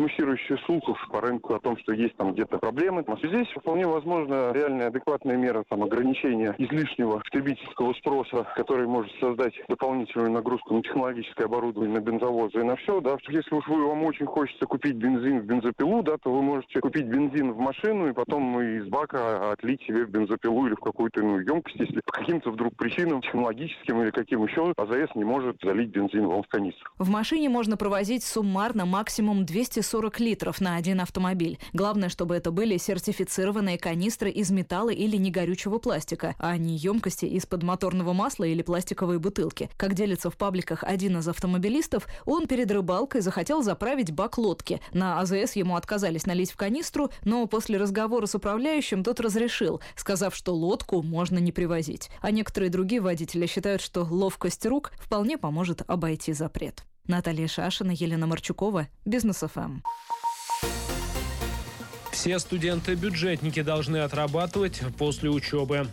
существующих слухов по рынку о том, что есть там где-то проблемы. Здесь вполне возможно реальная адекватная мера там, ограничения излишнего потребительского спроса, который может создать дополнительную нагрузку на технологическое оборудование, на бензовозы и на все. Да. Если уж вы, вам очень хочется купить бензин в бензопилу, да, то вы можете купить бензин в машину и потом из бака отлить себе в бензопилу или в какую-то иную емкость, если по каким-то вдруг причинам, технологическим или каким еще, АЗС не может залить бензин вам в канистру. В машине можно провозить суммарно максимум двести сорок литров на один автомобиль. Главное, чтобы это были сертифицированные канистры из металла или негорючего пластика, а не емкости из-под моторного масла или пластиковые бутылки. Как делится в пабликах один из автомобилистов, он перед рыбалкой захотел заправить бак лодки. На АЗС ему отказались налить в канистру, но после разговора с управляющим тот разрешил, сказав, что лодку можно не привозить. А некоторые другие водители считают, что ловкость рук вполне поможет обойти запрет. Наталья Шашина, Елена Марчукова, Бизнес эф эм. Все студенты-бюджетники должны отрабатывать после учебы.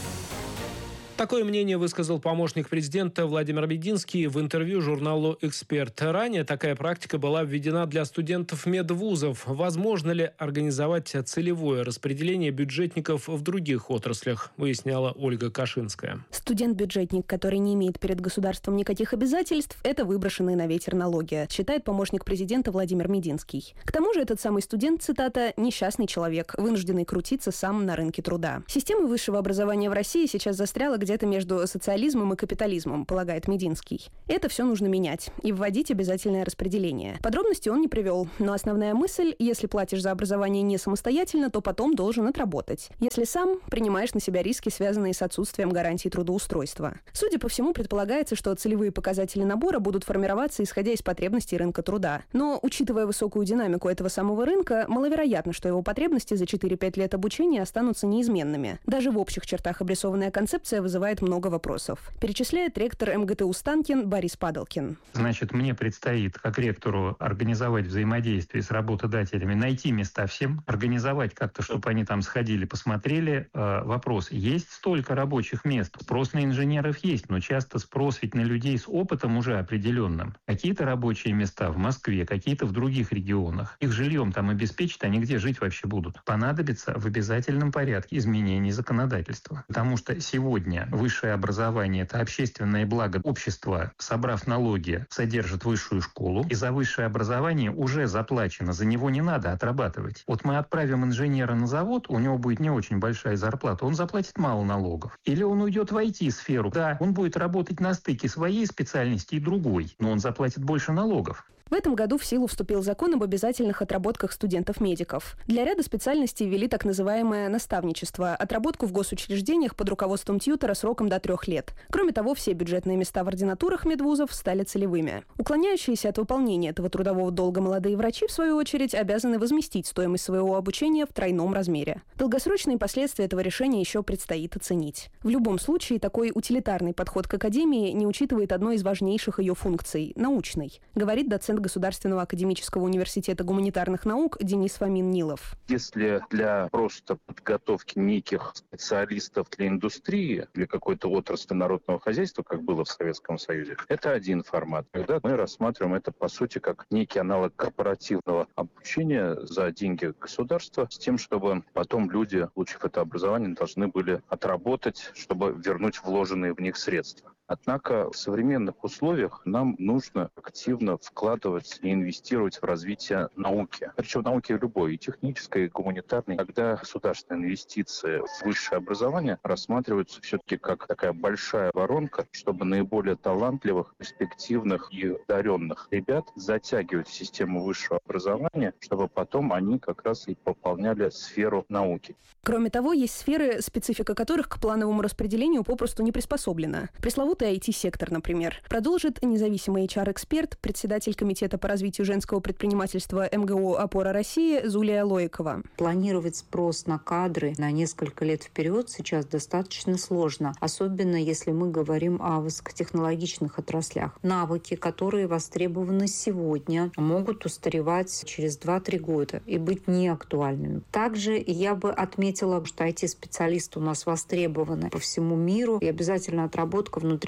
Такое мнение высказал помощник президента Владимир Мединский в интервью журналу «Эксперт». Ранее такая практика была введена для студентов медвузов. Возможно ли организовать целевое распределение бюджетников в других отраслях, выясняла Ольга Кашинская. Студент-бюджетник, который не имеет перед государством никаких обязательств, это выброшенные на ветер налоги, считает помощник президента Владимир Мединский. К тому же этот самый студент, цитата, «несчастный человек, вынужденный крутиться сам на рынке труда». Система высшего образования в России сейчас застряла где где-то между социализмом и капитализмом, полагает Мединский. Это все нужно менять и вводить обязательное распределение. Подробности он не привел, но основная мысль – если платишь за образование не самостоятельно, то потом должен отработать. Если сам, принимаешь на себя риски, связанные с отсутствием гарантии трудоустройства. Судя по всему, предполагается, что целевые показатели набора будут формироваться, исходя из потребностей рынка труда. Но, учитывая высокую динамику этого самого рынка, маловероятно, что его потребности за четыре-пять лет обучения останутся неизменными. Даже в общих чертах обрисованная концепция вызывает много вопросов. Перечисляет ректор эм гэ тэ у Станкин Борис Падалкин. Значит, мне предстоит, как ректору, организовать взаимодействие с работодателями, найти места всем, организовать как-то, чтобы они там сходили, посмотрели. Э, вопрос, есть столько рабочих мест? Спрос на инженеров есть, но часто спрос ведь на людей с опытом уже определенным. Какие-то рабочие места в Москве, какие-то в других регионах. Их жильем там обеспечат, они где жить вообще будут? Понадобится в обязательном порядке изменение законодательства. Потому что сегодня высшее образование – это общественное благо общества, собрав налоги, содержит высшую школу, и за высшее образование уже заплачено, за него не надо отрабатывать. Вот мы отправим инженера на завод, у него будет не очень большая зарплата, он заплатит мало налогов. Или он уйдет в ай ти-сферу, да, он будет работать на стыке своей специальности и другой, но он заплатит больше налогов. В этом году в силу вступил закон об обязательных отработках студентов-медиков. Для ряда специальностей ввели так называемое наставничество – отработку в госучреждениях под руководством тьютера сроком до трех лет. Кроме того, все бюджетные места в ординатурах медвузов стали целевыми. Уклоняющиеся от выполнения этого трудового долга молодые врачи, в свою очередь, обязаны возместить стоимость своего обучения в тройном размере. Долгосрочные последствия этого решения еще предстоит оценить. В любом случае, такой утилитарный подход к академии не учитывает одной из важнейших ее функций – научной, говорит доцент Государственного академического университета гуманитарных наук Денис Фомин-Нилов. Если для просто подготовки неких специалистов для индустрии, для какой-то отрасли народного хозяйства, как было в Советском Союзе, это один формат. Когда мы рассматриваем это, по сути, как некий аналог корпоративного обучения за деньги государства, с тем, чтобы потом люди, получив это образование, должны были отработать, чтобы вернуть вложенные в них средства. Однако в современных условиях нам нужно активно вкладывать и инвестировать в развитие науки. Причем науки любой, и технической, и гуманитарной. Когда государственные инвестиции в высшее образование рассматриваются все-таки как такая большая воронка, чтобы наиболее талантливых, перспективных и одаренных ребят затягивать в систему высшего образования, чтобы потом они как раз и пополняли сферу науки. Кроме того, есть сферы, специфика которых к плановому распределению попросту не приспособлена. Пресловутый ай ти-сектор, например. Продолжит независимый эйч ар-эксперт, председатель Комитета по развитию женского предпринимательства эм гэ о «Опора России» Зулия Лоикова. Планировать спрос на кадры на несколько лет вперед сейчас достаточно сложно, особенно если мы говорим о высокотехнологичных отраслях. Навыки, которые востребованы сегодня, могут устаревать через два-три года и быть неактуальными. Также я бы отметила, что ай ти-специалисты у нас востребованы по всему миру, и обязательно отработка внутри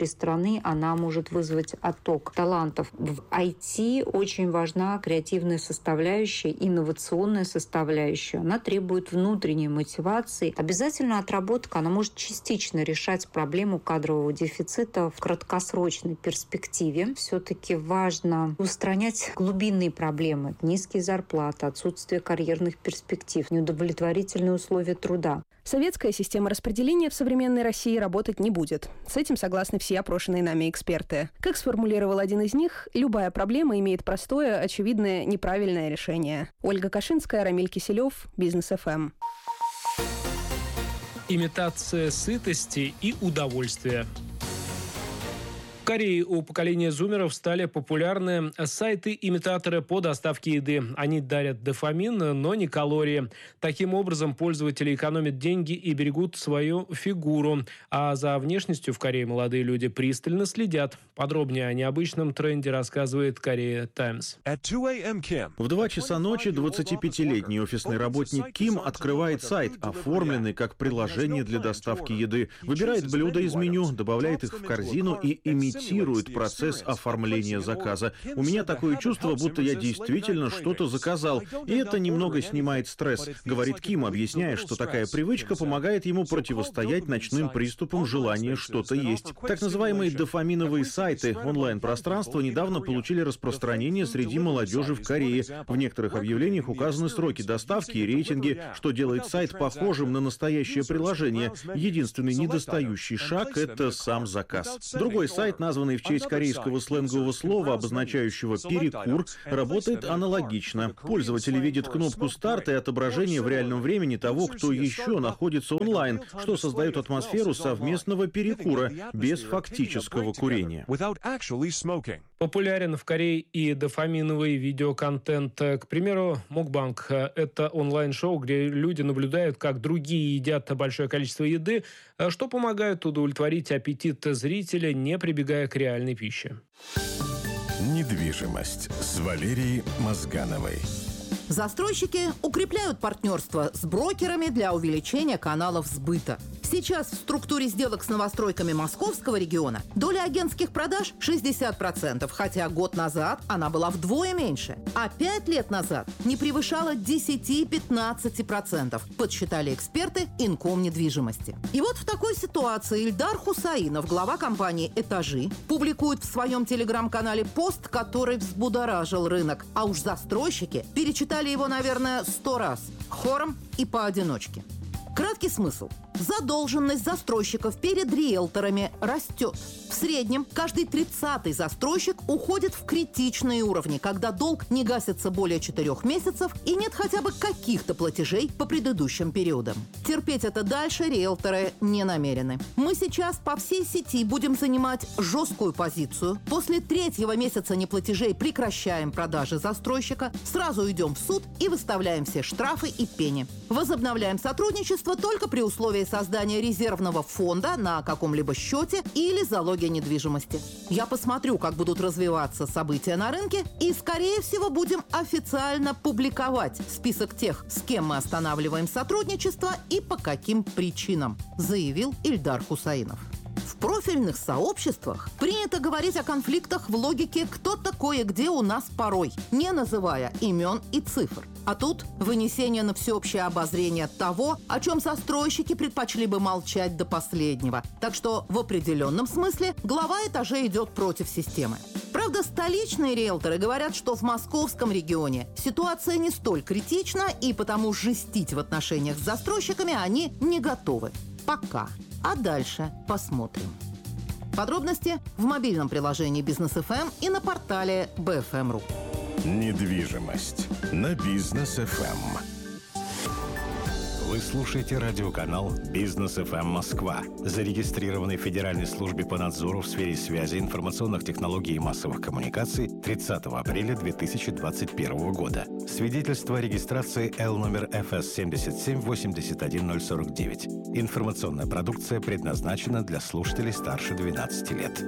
внутри страны, она может вызвать отток талантов. В ай ти очень важна креативная составляющая, инновационная составляющая. Она требует внутренней мотивации. Обязательно отработка, она может частично решать проблему кадрового дефицита в краткосрочной перспективе. Все-таки важно устранять глубинные проблемы. Низкие зарплаты, отсутствие карьерных перспектив, неудовлетворительные условия труда. Советская система распределения в современной России работать не будет. С этим согласны все опрошенные нами эксперты. Как сформулировал один из них, любая проблема имеет простое, очевидное, неправильное решение. Ольга Кашинская, Рамиль Киселев, Бизнес эф эм. Имитация сытости и удовольствия. В Корее у поколения зумеров стали популярны сайты-имитаторы по доставке еды. Они дарят дофамин, но не калории. Таким образом, пользователи экономят деньги и берегут свою фигуру. А за внешностью в Корее молодые люди пристально следят. Подробнее о необычном тренде рассказывает Korea Times. В два часа ночи двадцатипятилетний офисный работник Ким открывает сайт, оформленный как приложение для доставки еды. Выбирает блюда из меню, добавляет их в корзину и имитирует имитирует процесс оформления заказа. У меня такое чувство, будто я действительно что-то заказал, и это немного снимает стресс, говорит Ким, объясняя, что такая привычка помогает ему противостоять ночным приступам желания что-то есть. Так называемые дофаминовые сайты, онлайн-пространства, недавно получили распространение среди молодежи в Корее. В некоторых объявлениях указаны сроки доставки и рейтинги, что делает сайт похожим на настоящее приложение. Единственный недостающий шаг — это сам заказ. Другой сайт, названный в честь корейского сленгового слова, обозначающего «перекур», работает аналогично. Пользователи видят кнопку старта и отображение в реальном времени того, кто еще находится онлайн, что создает атмосферу совместного перекура без фактического курения. Популярен в Корее и дофаминовый видеоконтент. К примеру, мукбанг – это онлайн-шоу, где люди наблюдают, как другие едят большое количество еды, что помогает удовлетворить аппетит зрителя, не прибегая к реальной пище. Недвижимость с Валерией Мозгановой. Застройщики укрепляют партнерство с брокерами для увеличения каналов сбыта. Сейчас в структуре сделок с новостройками московского региона доля агентских продаж шестьдесят процентов, хотя год назад она была вдвое меньше, а пять лет назад не превышала десять-пятнадцать процентов, подсчитали эксперты Инком недвижимости. И вот в такой ситуации Ильдар Хусаинов, глава компании «Этажи», публикует в своем телеграм-канале пост, который взбудоражил рынок, а уж застройщики перечитали его, наверное, сто раз, хором и поодиночке. Краткий смысл. Задолженность застройщиков перед риэлторами растет. В среднем каждый тридцатый застройщик уходит в критичные уровни, когда долг не гасится более четырех месяцев и нет хотя бы каких-то платежей по предыдущим периодам. Терпеть это дальше риэлторы не намерены. Мы сейчас по всей сети будем занимать жесткую позицию. После третьего месяца неплатежей прекращаем продажи застройщика, сразу идем в суд и выставляем все штрафы и пени. Возобновляем сотрудничество только при условии создания резервного фонда на каком-либо счете или залоге недвижимости. Я посмотрю, как будут развиваться события на рынке, и, скорее всего, будем официально публиковать список тех, с кем мы останавливаем сотрудничество и по каким причинам, заявил Ильдар Хусаинов. В профильных сообществах принято говорить о конфликтах в логике «кто такое где у нас порой», не называя имен и цифр. А тут вынесение на всеобщее обозрение того, о чем застройщики предпочли бы молчать до последнего. Так что в определенном смысле глава этажей идет против системы. Правда, столичные риэлторы говорят, что в московском регионе ситуация не столь критична, и потому жестить в отношениях с застройщиками они не готовы. Пока. А дальше посмотрим. Подробности в мобильном приложении Бизнес эф эм и на портале би эф эм точка ру. Недвижимость на Бизнес эф эм. Вы слушаете радиоканал Бизнес эф эм Москва, зарегистрированный в Федеральной службе по надзору в сфере связи, информационных технологий и массовых коммуникаций тридцатого апреля две тысячи двадцать первого года. Свидетельство о регистрации Л номер эф эс семь семь восемь один ноль четыре девять. Информационная продукция предназначена для слушателей старше двенадцати лет.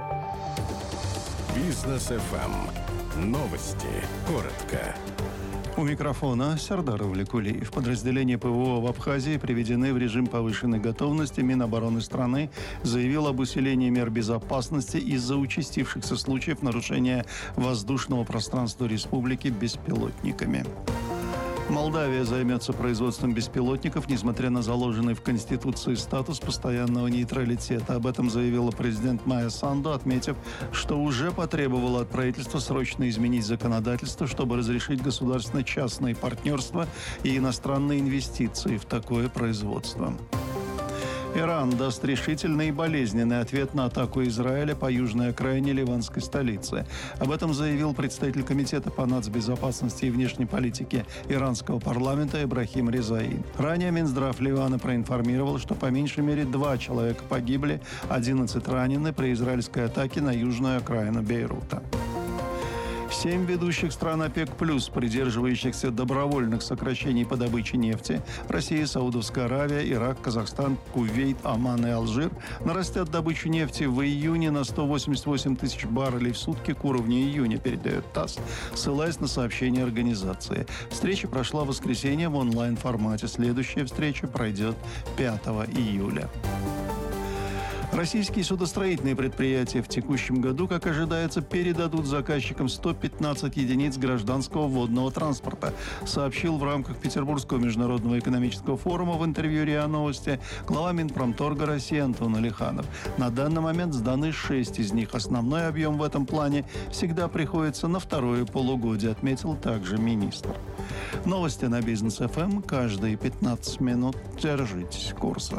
Бизнес эф эм. Новости. Коротко. У микрофона Сардар Увлекулиев. Подразделения ПВО в Абхазии приведены в режим повышенной готовности. Минобороны страны заявил об усилении мер безопасности из-за участившихся случаев нарушения воздушного пространства республики беспилотниками. Молдавия займется производством беспилотников, несмотря на заложенный в Конституции статус постоянного нейтралитета. Об этом заявила президент Майя Санду, отметив, что уже потребовала от правительства срочно изменить законодательство, чтобы разрешить государственно-частные партнерства и иностранные инвестиции в такое производство. Иран даст решительный и болезненный ответ на атаку Израиля по южной окраине ливанской столицы. Об этом заявил представитель Комитета по нацбезопасности и внешней политике иранского парламента Ибрахим Резаи. Ранее Минздрав Ливана проинформировал, что по меньшей мере два человека погибли, одиннадцать ранены при израильской атаке на южную окраину Бейрута. Семь ведущих стран ОПЕК+, придерживающихся добровольных сокращений по добыче нефти – Россия, Саудовская Аравия, Ирак, Казахстан, Кувейт, Оман и Алжир – нарастят добычу нефти в июне на сто восемьдесят восемь тысяч баррелей в сутки к уровню июня, передает ТАСС, ссылаясь на сообщение организации. Встреча прошла в воскресенье в онлайн-формате. Следующая встреча пройдет пятого июля. Российские судостроительные предприятия в текущем году, как ожидается, передадут заказчикам сто пятнадцать единиц гражданского водного транспорта, сообщил в рамках Петербургского международного экономического форума в интервью РИА Новости глава Минпромторга России Антон Алиханов. На данный момент сданы шесть из них. Основной объем в этом плане всегда приходится на второе полугодие, отметил также министр. Новости на Бизнес эф эм каждые пятнадцать минут. Держитесь курса.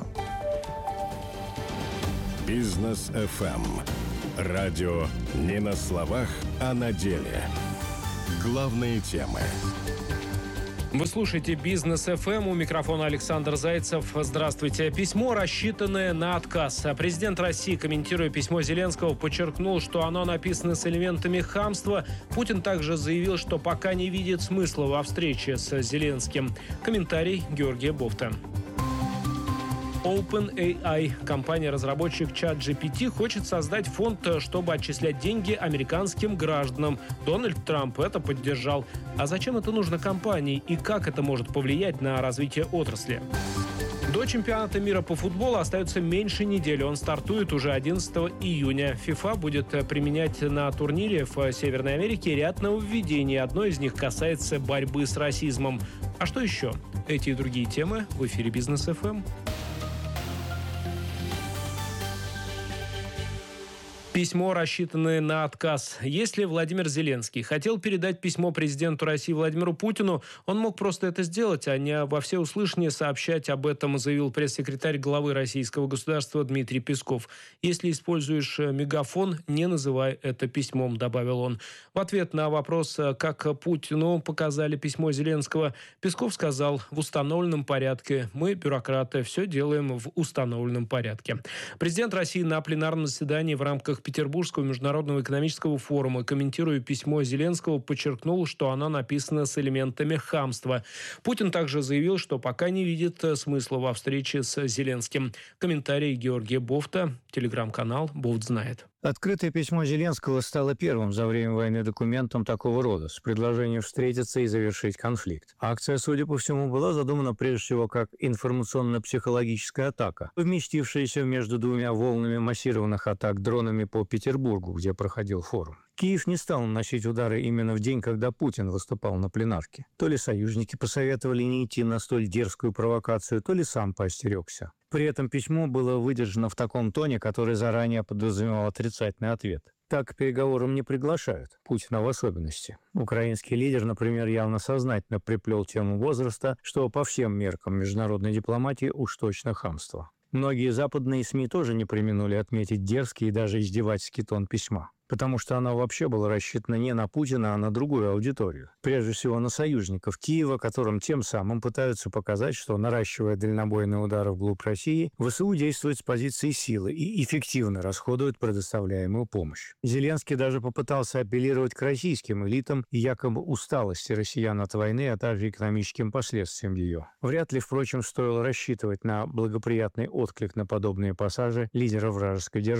Бизнес эф эм. Радио не на словах, а на деле. Главные темы. Вы слушаете «Бизнес эф эм», у микрофона Александр Зайцев. Здравствуйте. Письмо, рассчитанное на отказ. Президент России, комментируя письмо Зеленского, подчеркнул, что оно написано с элементами хамства. Путин также заявил, что пока не видит смысла во встрече с Зеленским. Комментарий Георгия Бофта. OpenAI, компания-разработчик чат джи пи ти, хочет создать фонд, чтобы отчислять деньги американским гражданам. Дональд Трамп это поддержал. А зачем это нужно компании и как это может повлиять на развитие отрасли? До чемпионата мира по футболу остается меньше недели. Он стартует уже одиннадцатого июня. ФИФА будет применять на турнире в Северной Америке ряд нововведений. Одно из них касается борьбы с расизмом. А что еще? Эти и другие темы в эфире «Бизнес эф эм». Письмо, рассчитанное на отказ. Если Владимир Зеленский хотел передать письмо президенту России Владимиру Путину, он мог просто это сделать, а не во всеуслышание сообщать об этом, заявил пресс-секретарь главы российского государства Дмитрий Песков. «Если используешь мегафон, не называй это письмом», добавил он. В ответ на вопрос, как Путину показали письмо Зеленского, Песков сказал: «В установленном порядке. Мы, бюрократы, все делаем в установленном порядке». Президент России на пленарном заседании в рамках Петербургского международного экономического форума, комментируя письмо Зеленского, подчеркнул, что оно написано с элементами хамства. Путин также заявил, что пока не видит смысла во встрече с Зеленским. Комментарий Георгия Бофта, телеграм-канал «Бофт знает». Открытое письмо Зеленского стало первым за время войны документом такого рода, с предложением встретиться и завершить конфликт. Акция, судя по всему, была задумана прежде всего как информационно-психологическая атака, вместившаяся между двумя волнами массированных атак дронами по Петербургу, где проходил форум. Киев не стал наносить удары именно в день, когда Путин выступал на пленарке. То ли союзники посоветовали не идти на столь дерзкую провокацию, то ли сам поостерегся. При этом письмо было выдержано в таком тоне, который заранее подразумевал отрицательный ответ. Так к переговорам не приглашают, Путина в особенности. Украинский лидер, например, явно сознательно приплел тему возраста, что по всем меркам международной дипломатии уж точно хамство. Многие западные СМИ тоже не преминули отметить дерзкий и даже издевательский тон письма. Потому что оно вообще было рассчитано не на Путина, а на другую аудиторию. Прежде всего на союзников Киева, которым тем самым пытаются показать, что, наращивая дальнобойные удары вглубь России, ВСУ действует с позиции силы и эффективно расходует предоставляемую помощь. Зеленский даже попытался апеллировать к российским элитам и якобы усталости россиян от войны, а также экономическим последствиям ее. Вряд ли, впрочем, стоило рассчитывать на благоприятный отклик на подобные пассажи лидера вражеской державы.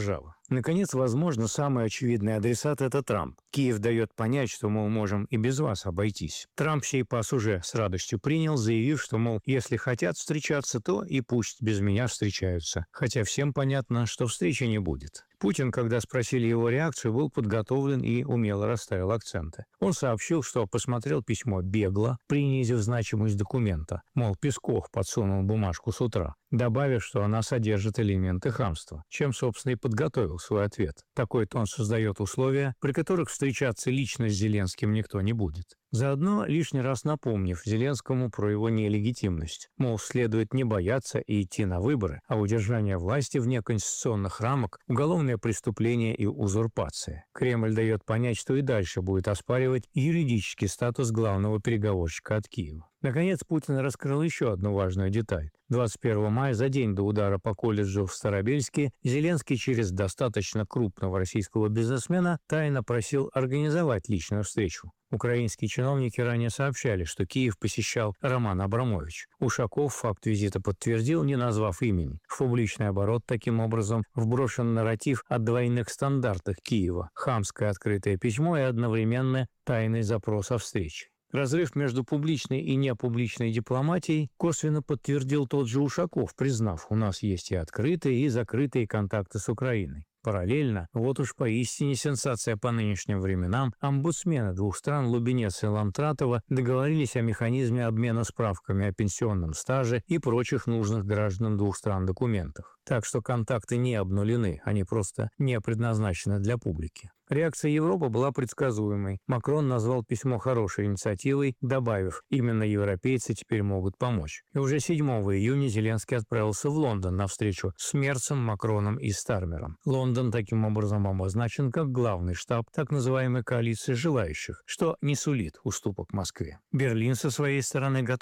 Наконец, возможно, самый очевидный адресат – это Трамп. Киев дает понять, что, мол, можем и без вас обойтись. Трамп сей пас уже с радостью принял, заявив, что, мол, если хотят встречаться, то и пусть без меня встречаются. Хотя всем понятно, что встречи не будет. Путин, когда спросили его реакцию, был подготовлен и умело расставил акценты. Он сообщил, что посмотрел письмо бегло, принизив значимость документа. Мол, Песков подсунул бумажку с утра, добавив, что она содержит элементы хамства, чем, собственно, и подготовил свой ответ. Такой тон создает условия, при которых встречаться лично с Зеленским никто не будет. Заодно лишний раз напомнив Зеленскому про его нелегитимность. Мол, следует не бояться и идти на выборы, а удержание власти вне конституционных рамок – уголовное преступление и узурпация. Кремль дает понять, что и дальше будет оспаривать юридический статус главного переговорщика от Киева. Наконец, Путин раскрыл еще одну важную деталь. двадцать первого мая, за день до удара по колледжу в Старобельске, Зеленский через достаточно крупного российского бизнесмена тайно просил организовать личную встречу. Украинские чиновники ранее сообщали, что Киев посещал Роман Абрамович. Ушаков факт визита подтвердил, не назвав имени. В публичный оборот таким образом вброшен нарратив о двойных стандартах Киева, хамское открытое письмо и одновременно тайный запрос о встрече. Разрыв между публичной и непубличной дипломатией косвенно подтвердил тот же Ушаков, признав, у нас есть и открытые, и закрытые контакты с Украиной. Параллельно, вот уж поистине сенсация по нынешним временам, омбудсмены двух стран Лубенец и Ламтратова договорились о механизме обмена справками о пенсионном стаже и прочих нужных гражданам двух стран документах. Так что контакты не обнулены, они просто не предназначены для публики. Реакция Европы была предсказуемой. Макрон назвал письмо хорошей инициативой, добавив, именно европейцы теперь могут помочь. И уже седьмого июня Зеленский отправился в Лондон на встречу с Мерцем, Макроном и Стармером. Лондон таким образом обозначен как главный штаб так называемой коалиции желающих, что не сулит уступок Москве. Берлин со своей стороны готов